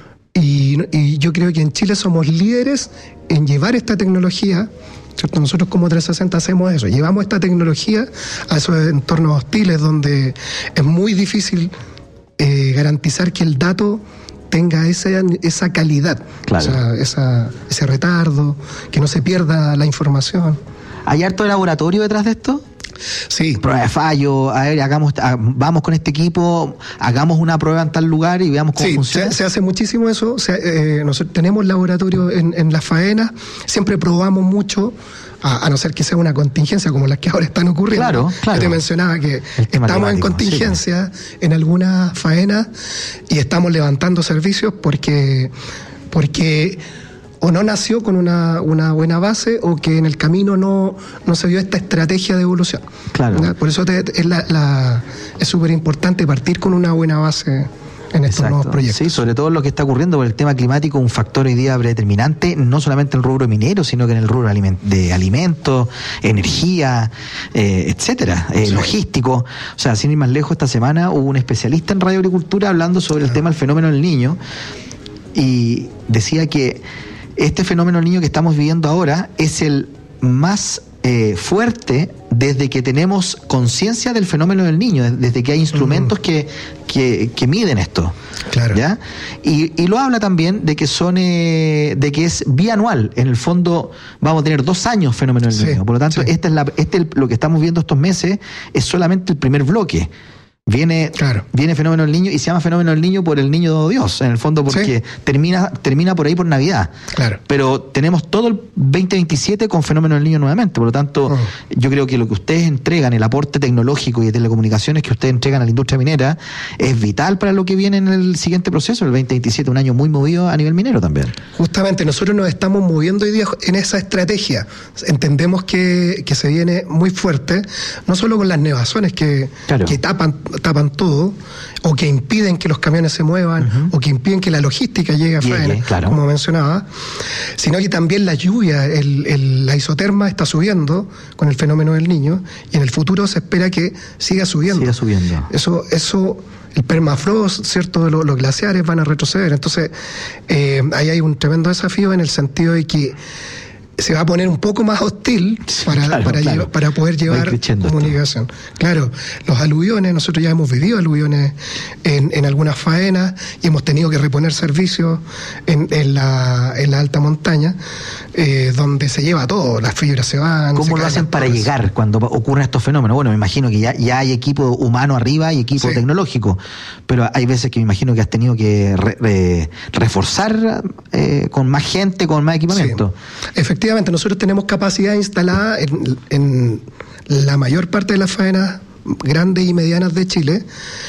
Y, y yo creo que en Chile somos líderes en llevar esta tecnología, ¿cierto? Nosotros como trescientos sesenta hacemos eso, llevamos esta tecnología a esos entornos hostiles donde es muy difícil eh, garantizar que el dato tenga esa, esa calidad, claro. o sea, esa, ese retardo, que no se pierda la información. ¿Hay harto laboratorio detrás de esto? Sí. Prueba de fallo, a ver, hagamos, vamos con este equipo, hagamos una prueba en tal lugar y veamos cómo sí, funciona. Se, se hace muchísimo eso, o sea, eh, nosotros tenemos laboratorio en, en las faenas, siempre probamos mucho, a, a no ser que sea una contingencia como las que ahora están ocurriendo. Claro, claro. Yo te mencionaba que estamos en contingencia sí. en algunas faenas y estamos levantando servicios porque, porque o no nació con una, una buena base o que en el camino no, no se vio esta estrategia de evolución. Claro. ¿verdad? Por eso te, es la, la, es súper importante partir con una buena base en estos Exacto. nuevos proyectos. Sí, sobre todo lo que está ocurriendo con el tema climático, un factor hoy día predeterminante, no solamente en el rubro minero, sino que en el rubro de alimentos, energía, eh, etcétera, eh, sí. logístico. O sea, sin ir más lejos, esta semana hubo un especialista en radioagricultura hablando sobre el tema del fenómeno del Niño y decía que este fenómeno del Niño que estamos viviendo ahora es el más eh, fuerte desde que tenemos conciencia del fenómeno del Niño, desde que hay instrumentos uh-huh. que, que, que miden esto. Claro. ¿Ya? Y, y lo habla también de que son eh, de que es bianual. En el fondo vamos a tener dos años fenómeno del sí, Niño. Por lo tanto, sí. esta es la, este lo que estamos viendo estos meses es solamente el primer bloque. Viene, claro. viene Fenómeno del Niño y se llama Fenómeno del Niño por el Niño Dios, en el fondo porque sí. termina, termina por ahí por Navidad. Claro. Pero tenemos todo el veinte veintisiete con Fenómeno del Niño nuevamente. Por lo tanto, oh. yo creo que lo que ustedes entregan, el aporte tecnológico y de telecomunicaciones que ustedes entregan a la industria minera, es vital para lo que viene en el siguiente proceso, el veinte veintisiete, un año muy movido a nivel minero también. Justamente, nosotros nos estamos moviendo hoy día en esa estrategia. Entendemos que, que se viene muy fuerte, no solo con las nevazones que, claro. que tapan tapan todo, o que impiden que los camiones se muevan, uh-huh. o que impiden que la logística llegue a faena, claro. como mencionaba, sino que también la lluvia, el, el, la isoterma está subiendo con el fenómeno del Niño, y en el futuro se espera que siga subiendo. Siga subiendo. Eso, eso, el permafrost, ¿cierto? Los, los glaciares van a retroceder. Entonces, eh, ahí hay un tremendo desafío en el sentido de que se va a poner un poco más hostil para, claro, para, claro. Llevar, para poder llevar comunicación. Esto. Claro, los aluviones, nosotros ya hemos vivido aluviones en, en algunas faenas y hemos tenido que reponer servicios en, en, la, en la alta montaña, eh, donde se lleva todo, las fibras se van. ¿Cómo se lo hacen para llegar cuando ocurren estos fenómenos? Bueno, me imagino que ya, ya hay equipo humano arriba y equipo sí. tecnológico, pero hay veces que me imagino que has tenido que re, re, reforzar eh, con más gente, con más equipamiento. Sí. Efectivamente. Nosotros tenemos capacidad instalada en, en la mayor parte de las faenas grandes y medianas de Chile,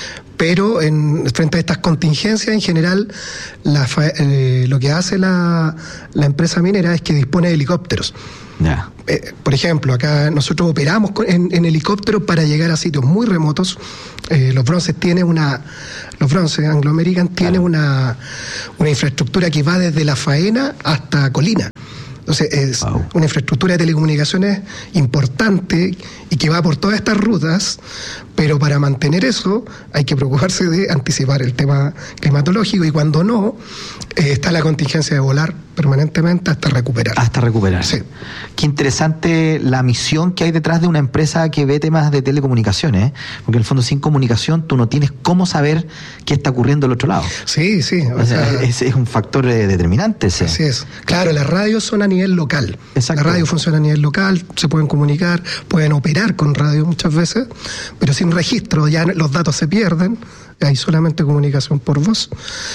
pero en, frente a estas contingencias, en general, la, eh, lo que hace la, la empresa minera es que dispone de helicópteros. Yeah. Eh, por ejemplo, acá nosotros operamos en, en helicóptero para llegar a sitios muy remotos. Eh, los bronces tiene una, los bronces Anglo American tiene claro. una, una infraestructura que va desde la faena hasta Colina. Entonces es wow. una infraestructura de telecomunicaciones importante y que va por todas estas rutas, pero para mantener eso hay que preocuparse de anticipar el tema climatológico, y cuando no, eh, está la contingencia de volar permanentemente hasta recuperar. Hasta recuperar. Sí. Qué interesante la misión que hay detrás de una empresa que ve temas de telecomunicaciones, ¿eh? Porque en el fondo sin comunicación tú no tienes cómo saber qué está ocurriendo al otro lado. Sí, sí. O sea, es, es un factor eh, determinante ese. Así es. Claro, las radios son a nivel local. Exacto. La radio funciona a nivel local, se pueden comunicar, pueden operar con radio muchas veces, pero sin registro, ya los datos se pierden, hay solamente comunicación por voz.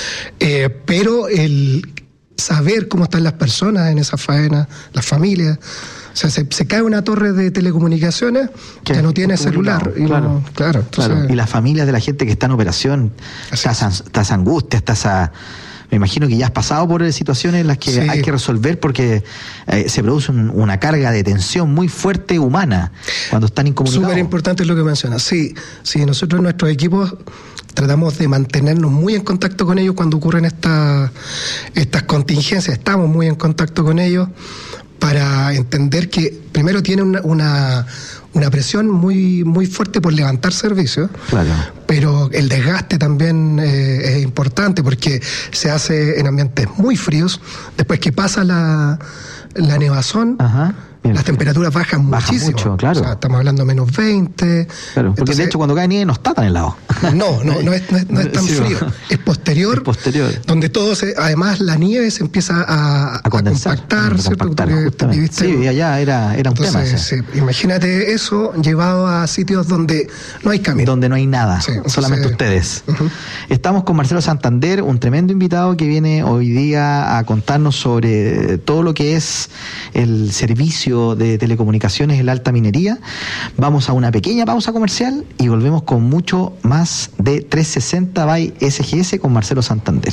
Eh, pero el saber cómo están las personas en esa faena, las familias, o sea, se, se cae una torre de telecomunicaciones que ya no tiene celular. Y claro, no, claro, entonces, claro. Y las familias de la gente que está en operación, está esa angustia, está esa... Me imagino que ya has pasado por situaciones en las que sí. hay que resolver porque eh, se produce un, una carga de tensión muy fuerte humana cuando están incomunicados. Súper importante lo que mencionas. Sí, sí, nosotros en nuestros equipos tratamos de mantenernos muy en contacto con ellos cuando ocurren estas estas contingencias. Estamos muy en contacto con ellos para entender que primero tienen una, una, una presión muy, muy fuerte por levantar servicios, claro. pero el desgaste también eh, es importante porque se hace en ambientes muy fríos. Después que pasa la, la nevazón, Ajá. las temperaturas bajan Baja muchísimo. Mucho, claro. O sea, estamos hablando de menos veinte. Claro, porque Entonces, de hecho cuando cae nieve no está tan helado. No, no, no es, no es, no es tan sí, frío. Es posterior, es posterior. Donde todo se, además la nieve se empieza a, a, condensar, a compactar, a ¿cierto? compactar Viviste, sí, allá era, era un entonces, tema. Sí, imagínate eso llevado a sitios donde no hay camino. Donde no hay nada, sí, solamente entonces, ustedes. Uh-huh. Estamos con Marcelo Santander, un tremendo invitado que viene hoy día a contarnos sobre todo lo que es el servicio de telecomunicaciones en la alta minería. Vamos a una pequeña pausa comercial y volvemos con mucho más de trescientos sesenta by S G S con Marcelo Santander.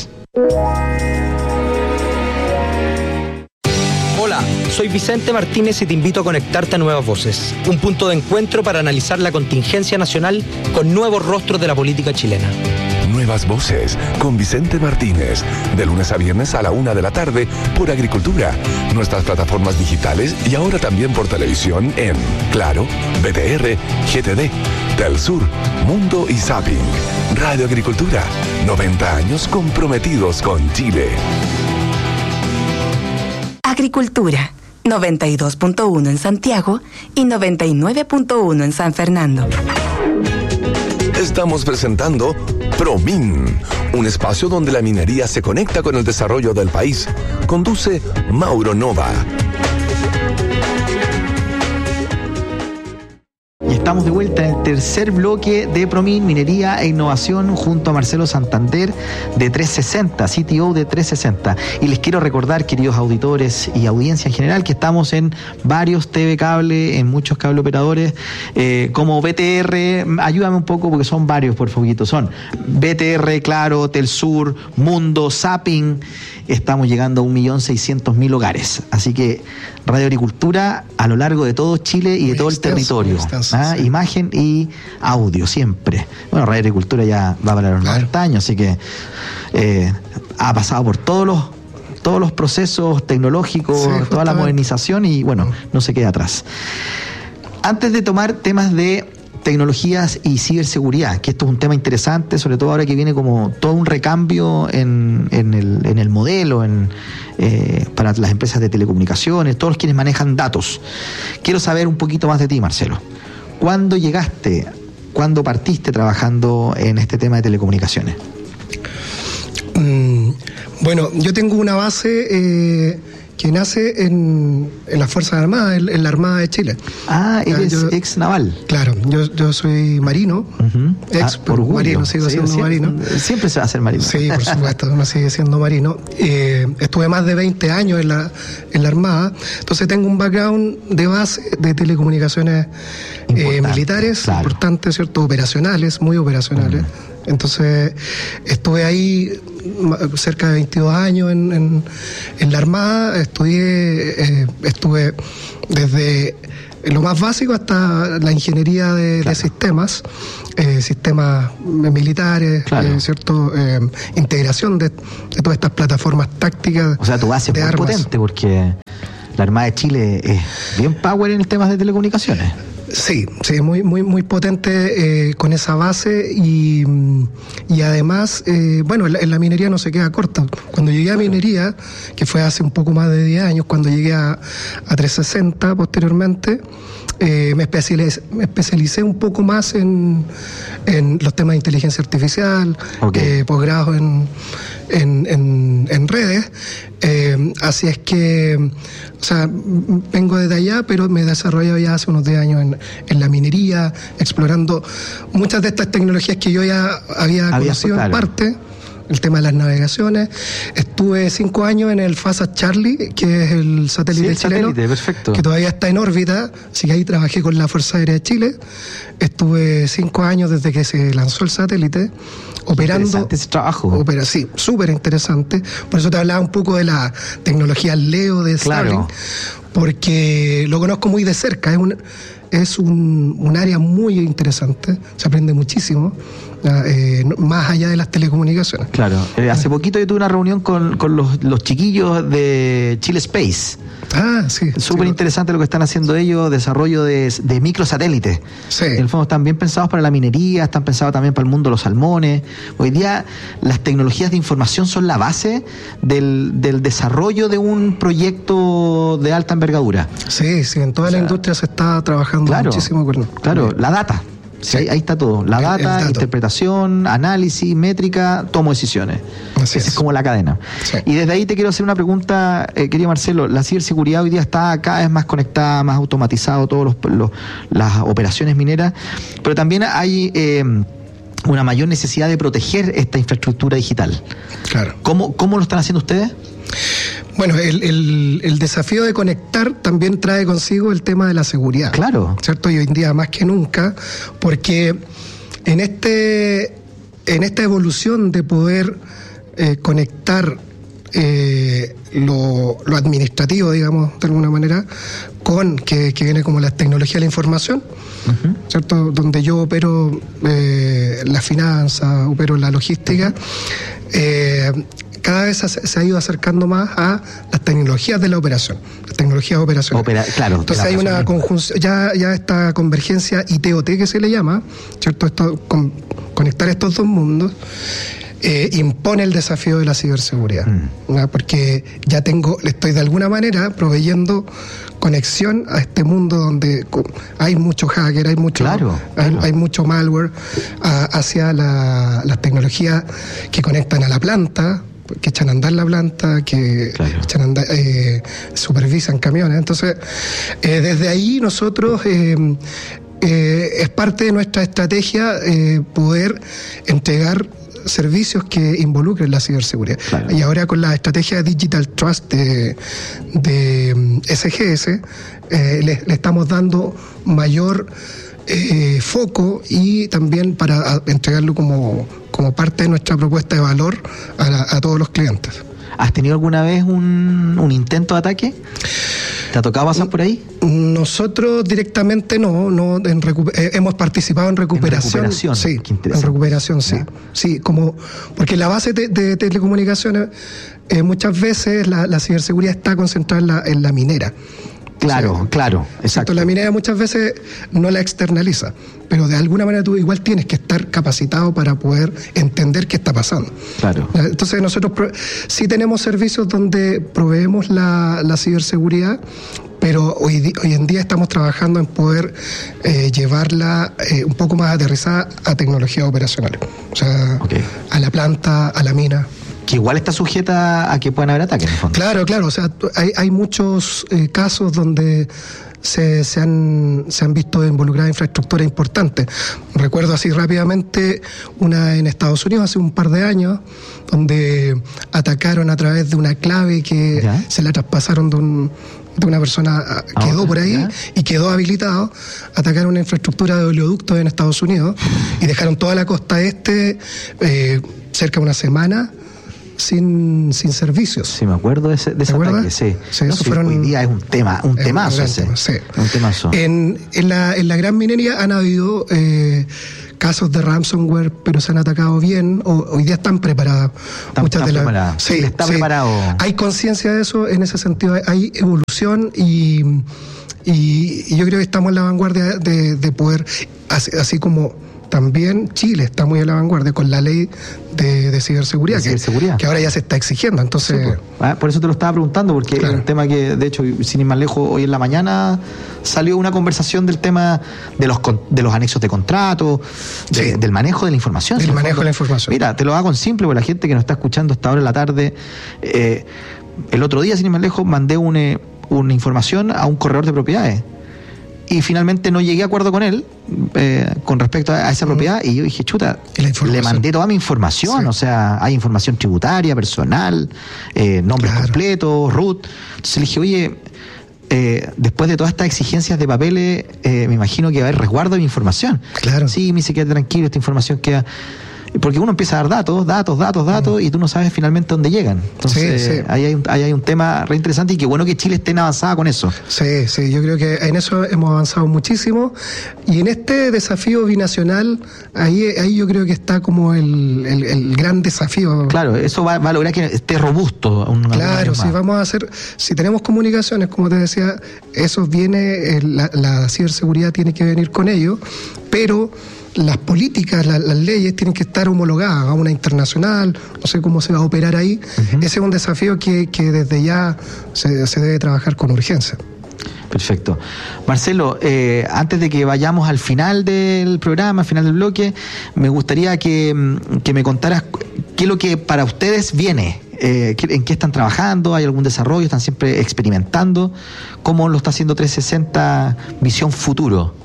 Hola, soy Vicente Martínez y te invito a conectarte a Nuevas Voces, un punto de encuentro para analizar la contingencia nacional con nuevos rostros de la política chilena. Nuevas Voces con Vicente Martínez, de lunes a viernes a la una de la tarde por Agricultura, nuestras plataformas digitales y ahora también por televisión en Claro, B T R, G T D, Telsur, Mundo y Zapping. Radio Agricultura, noventa años comprometidos con Chile. Agricultura, noventa y dos punto uno en Santiago y noventa y nueve punto uno en San Fernando. Estamos presentando ProMin, un espacio donde la minería se conecta con el desarrollo del país. Conduce Mauro Nova. Y estamos de vuelta en el tercer bloque de ProMin, Minería e Innovación, junto a Marcelo Santander de trescientos sesenta, C T O de trescientos sesenta. Y les quiero recordar, queridos auditores y audiencia en general, que estamos en varios T V cable, en muchos cable operadores, eh, como B T R, ayúdame un poco porque son varios, por favor, son B T R, Claro, Telsur, Mundo, Zapping. Estamos llegando a un millón seiscientos mil hogares. Así que Radio Agricultura a lo largo de todo Chile y de todo el territorio. ¿Ah? Sí. Imagen y audio, siempre. Bueno, Radio Agricultura ya va para los claro. noventa años, así que eh, ha pasado por todos los todos los procesos tecnológicos, sí, toda la modernización y bueno, no se queda atrás. Antes de tomar temas de tecnologías y ciberseguridad, que esto es un tema interesante, sobre todo ahora que viene como todo un recambio en, en, el, en el modelo en, eh, para las empresas de telecomunicaciones, todos quienes manejan datos. Quiero saber un poquito más de ti, Marcelo. ¿Cuándo llegaste, cuándo partiste trabajando en este tema de telecomunicaciones? Mm, bueno, yo tengo una base... Eh... que nace en, en las Fuerzas Armadas, en, en la Armada de Chile. Ah, eres yo, ex naval. Claro, yo, yo soy marino, uh-huh. ex, ah, por orgullo. marino, sigo sí, siendo siempre, marino. Siempre se va a ser marino. Sí, por supuesto, uno sigue siendo marino. Eh, estuve más de veinte años en la, en la Armada, entonces tengo un background de base de telecomunicaciones eh, militares, claro. importantes, ¿cierto? Operacionales, muy operacionales. Uh-huh. Entonces, estuve ahí cerca de veintidós años en, en, en la Armada, estudié, eh, estuve desde lo más básico hasta la ingeniería de, claro. de sistemas, eh, sistemas militares, claro. eh, cierto, eh, integración de, de todas estas plataformas tácticas. O sea, tu base es muy armas. potente porque la Armada de Chile es bien power en el tema de telecomunicaciones. Sí, sí, muy, muy, muy potente eh, con esa base y, y además, eh, bueno, en la, en la minería no se queda corta. Cuando llegué a minería, que fue hace un poco más de diez años, cuando llegué a, a trescientos sesenta posteriormente, eh, me, especialicé, me especialicé un poco más en, en los temas de inteligencia artificial, okay. eh, posgrados en, en, en, en redes. Eh, así es que, o sea, vengo desde allá, pero me he desarrollado ya hace unos diez años en, en la minería, explorando muchas de estas tecnologías que yo ya había, había conocido en parte. El tema de las navegaciones. Estuve cinco años en el FASA Charlie, que es el satélite sí, el chileno, satélite, perfecto. Que todavía está en órbita, así que ahí trabajé con la Fuerza Aérea de Chile. Estuve cinco años desde que se lanzó el satélite, operando. Interesante ese trabajo. Opera, sí, súper interesante. Por eso te hablaba un poco de la tecnología Leo de Starlink, claro. porque lo conozco muy de cerca. Es un, es un, un área muy interesante, se aprende muchísimo. Eh, más allá de las telecomunicaciones. Claro, eh, hace poquito yo tuve una reunión con, con los, los chiquillos de Chile Space. Ah, sí. Súper sí. interesante lo que están haciendo ellos, desarrollo de, de microsatélites. Sí. En el fondo están bien pensados para la minería, están pensados también para el mundo de los salmones. Hoy día las tecnologías de información son la base del, del desarrollo de un proyecto de alta envergadura. Sí, sí, en toda o sea, la industria se está trabajando claro, muchísimo con... Claro, la data. Sí, ahí, ahí está todo. La data, interpretación, análisis, métrica, tomo decisiones. Así Esa es. es como la cadena. Sí. Y desde ahí te quiero hacer una pregunta, eh, querido Marcelo. La ciberseguridad hoy día está cada vez más conectada, más automatizado, todas los, las operaciones mineras, pero también hay eh, una mayor necesidad de proteger esta infraestructura digital. Claro. ¿Cómo, cómo lo están haciendo ustedes? Bueno, el, el, el desafío de conectar también trae consigo el tema de la seguridad. Claro. ¿Cierto? Y hoy en día más que nunca, porque en este en esta evolución de poder eh, conectar eh, lo, lo administrativo, digamos, de alguna manera, con que, que viene como la tecnología de la información, uh-huh. ¿cierto? Donde yo opero eh, la finanza, opero la logística, eh, cada vez se ha ido acercando más a las tecnologías de la operación, las tecnologías de operación. Opera, claro. Entonces hay una conjunción, ya, ya esta convergencia I T O T que se le llama, ¿cierto? Esto, con, conectar estos dos mundos eh, impone el desafío de la ciberseguridad, mm. ¿no? Porque ya tengo, le estoy de alguna manera proveyendo conexión a este mundo donde hay mucho hacker, hay mucho, claro, hay, claro. hay mucho malware a, hacia la, las tecnologías que conectan a la planta, que echan a andar la planta, que claro. echan a andar, eh, supervisan camiones. Entonces, eh, desde ahí nosotros eh, eh, es parte de nuestra estrategia eh, poder entregar servicios que involucren la ciberseguridad. Claro. Y ahora con la estrategia de Digital Trust de, de S G S, eh, le, le estamos dando mayor eh, foco y también para a, entregarlo como, como parte de nuestra propuesta de valor a, la, a todos los clientes. ¿Has tenido alguna vez un, un intento de ataque? ¿Te ha tocado pasar por ahí? Nosotros directamente no, no en recu- eh, hemos participado en recuperación. En recuperación, sí, en recuperación, sí. ¿Ya? Sí, como porque la base de, de telecomunicaciones eh, muchas veces la, la ciberseguridad está concentrada en la, en la minera. Claro, sí, claro, exacto. La minera muchas veces no la externaliza, pero de alguna manera tú igual tienes que estar capacitado para poder entender qué está pasando. Claro. Entonces nosotros pro- sí tenemos servicios donde proveemos la, la ciberseguridad, pero hoy, di- hoy en día estamos trabajando en poder eh, llevarla eh, un poco más aterrizada a tecnologías operacionales, o sea, okay. a la planta, a la mina. Que igual está sujeta a que puedan haber ataques, en el fondo. Claro, claro, o sea, hay, hay muchos eh, casos donde se, se, han, se han visto involucradas infraestructuras importantes. Recuerdo así rápidamente una en Estados Unidos hace un par de años, donde atacaron a través de una clave que ¿Ya? se la traspasaron de un de una persona, quedó ah, por ahí ¿ya? y quedó habilitado, atacaron una infraestructura de oleoductos en Estados Unidos y dejaron toda la costa este eh, cerca de una semana sin, sin servicios. Sí, me acuerdo de ese, de ese ataque, sí. sí, no, eso sí, fueron, hoy día es un tema, un temazo un ese. Tema, sí. Un temazo. En, en, la, en la gran minería han habido eh, casos de ransomware, pero se han atacado bien, o, hoy día están preparadas. Están, muchas están de preparadas. Sí, está sí. preparado. Hay conciencia de eso, en ese sentido hay evolución y, y, y yo creo que estamos en la vanguardia de, de poder, así, así como también Chile está muy en la vanguardia con la ley de, de ciberseguridad, de ciberseguridad. Que, que ahora ya se está exigiendo. Entonces, sí, pues. ah, por eso te lo estaba preguntando, porque claro. es un tema que, de hecho, sin ir más lejos, hoy en la mañana salió una conversación del tema de los de los anexos de contrato, de, sí. del manejo de la información. Del manejo de la información. Mira, te lo hago en simple, porque la gente que nos está escuchando hasta ahora en la tarde, eh, el otro día, sin ir más lejos, mandé una, una información a un corredor de propiedades. Y finalmente no llegué a acuerdo con él eh, con respecto a, a esa propiedad y yo dije, chuta, le mandé toda mi información, sí. o sea, hay información tributaria, personal, eh, nombres claro. completos, R U T. Entonces le dije, oye, eh, después de todas estas exigencias de papeles, eh, me imagino que va a haber resguardo de mi información. Claro. Sí, me dice, quédate tranquilo, esta información queda... Porque uno empieza a dar datos, datos, datos, datos, mm. y tú no sabes finalmente dónde llegan. Entonces, sí, sí. Ahí, hay un, ahí hay un tema re interesante y qué bueno que Chile esté en avanzada con eso. Sí, sí, yo creo que en eso hemos avanzado muchísimo. Y en este desafío binacional, ahí, ahí yo creo que está como el, el, el gran desafío. Claro, eso va, va a lograr que esté robusto. Un, claro, si vamos a hacer, si tenemos comunicaciones, como te decía, eso viene, la, la ciberseguridad tiene que venir con ello, pero las políticas, la, las leyes tienen que estar homologadas a una internacional, no sé cómo se va a operar ahí. Uh-huh. Ese es un desafío que, que desde ya se, se debe trabajar con urgencia. Perfecto. Marcelo, eh, antes de que vayamos al final del programa, al final del bloque, me gustaría que, que me contaras qué es lo que para ustedes viene. Eh, ¿En qué están trabajando? ¿Hay algún desarrollo? ¿Están siempre experimentando? ¿Cómo lo está haciendo trescientos sesenta Visión Futuro?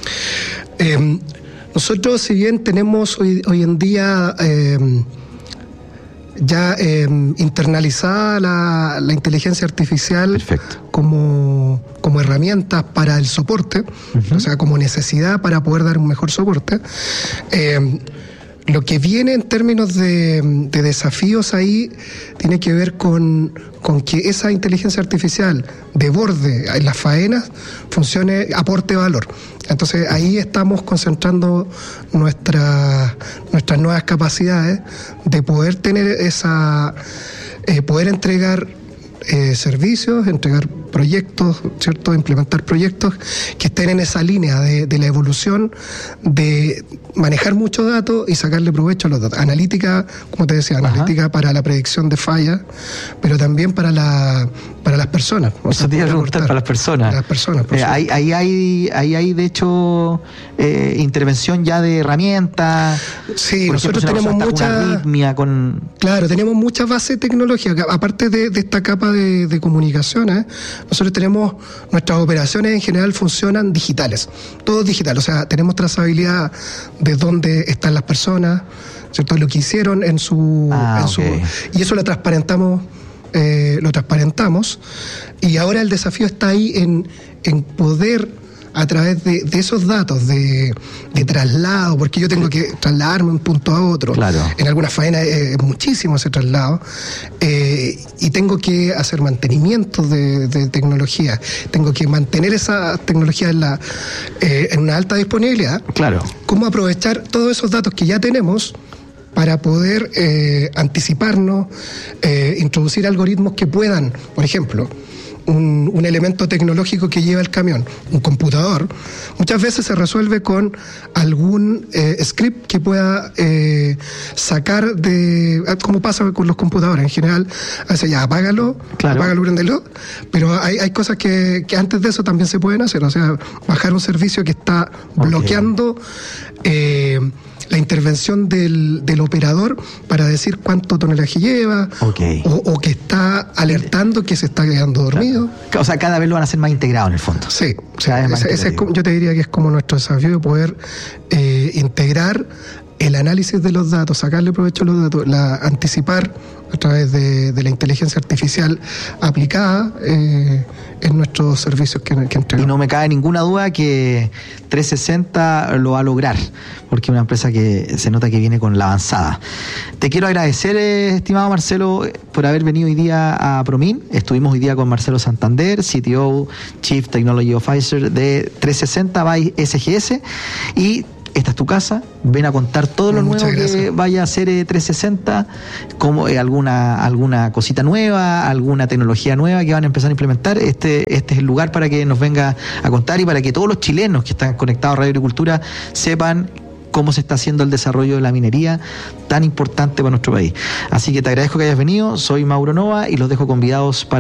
Eh, Nosotros, si bien tenemos hoy, hoy en día eh, ya eh, internalizada la, la inteligencia artificial Perfecto. como como herramientas para el soporte, uh-huh. o sea, como necesidad para poder dar un mejor soporte, eh, lo que viene en términos de, de desafíos ahí tiene que ver con, con que esa inteligencia artificial de borde en las faenas funcione, aporte valor. Entonces ahí estamos concentrando nuestra, nuestras nuevas capacidades de poder tener esa, eh, poder entregar eh, servicios, entregar proyectos, ¿cierto? Implementar proyectos que estén en esa línea de, de la evolución, de manejar muchos datos y sacarle provecho a los datos. Analítica, como te decía, Ajá. analítica para la predicción de fallas, pero también para la para las personas. O sea, te iba a preguntar para las personas. Para las personas. Eh, ahí, ahí hay, ahí hay de hecho eh, intervención ya de herramientas. Sí, Por nosotros ejemplo, tenemos mucha arritmia con. Claro, tenemos mucha base tecnológica. Aparte de, de esta capa de, de comunicaciones, nosotros tenemos nuestras operaciones en general funcionan digitales, todo digital. O sea, tenemos trazabilidad de dónde están las personas, ¿cierto? Lo que hicieron en su, ah, en su okay. y eso lo transparentamos. Eh, lo transparentamos y ahora el desafío está ahí en, en poder a través de, de esos datos de, de traslado, porque yo tengo que trasladarme de un punto a otro, claro. en algunas faenas es eh, muchísimo ese traslado, eh, y tengo que hacer mantenimiento de, de tecnología, tengo que mantener esa tecnología en, la, eh, en una alta disponibilidad. Claro. ¿Cómo aprovechar todos esos datos que ya tenemos para poder eh, anticiparnos, eh, introducir algoritmos que puedan, por ejemplo, un, un elemento tecnológico que lleva el camión, un computador, muchas veces se resuelve con algún eh, script que pueda eh, sacar de, como pasa con los computadores en general, hace ya apágalo, claro. apágalo, préndelo, pero hay, hay cosas que, que antes de eso también se pueden hacer, o sea, bajar un servicio que está bloqueando okay. eh, la intervención del, del operador para decir cuánto tonelaje lleva, okay. o, o que está alertando que se está quedando dormido. Claro. O sea, cada vez lo van a hacer más integrado en el fondo. Sí, sí. Ese, ese es como, yo te diría que es como nuestro desafío, poder eh, integrar el análisis de los datos, sacarle provecho a los datos, la, anticipar a través de, de la inteligencia artificial aplicada eh, en nuestros servicios que, que entregamos. Y no me cabe ninguna duda que trescientos sesenta lo va a lograr, porque es una empresa que se nota que viene con la avanzada. Te quiero agradecer, eh, estimado Marcelo, por haber venido hoy día a Promin. Estuvimos hoy día con Marcelo Santander, C T O, Chief Technology Officer de trescientos sesenta by S G S, y esta es tu casa, ven a contar todo lo Muchas nuevo gracias. Que vaya a hacer eh, trescientos sesenta, como eh, alguna alguna cosita nueva, alguna tecnología nueva que van a empezar a implementar. Este este es el lugar para que nos venga a contar y para que todos los chilenos que están conectados a Radio Agricultura sepan cómo se está haciendo el desarrollo de la minería tan importante para nuestro país. Así que te agradezco que hayas venido, soy Mauro Nova y los dejo convidados para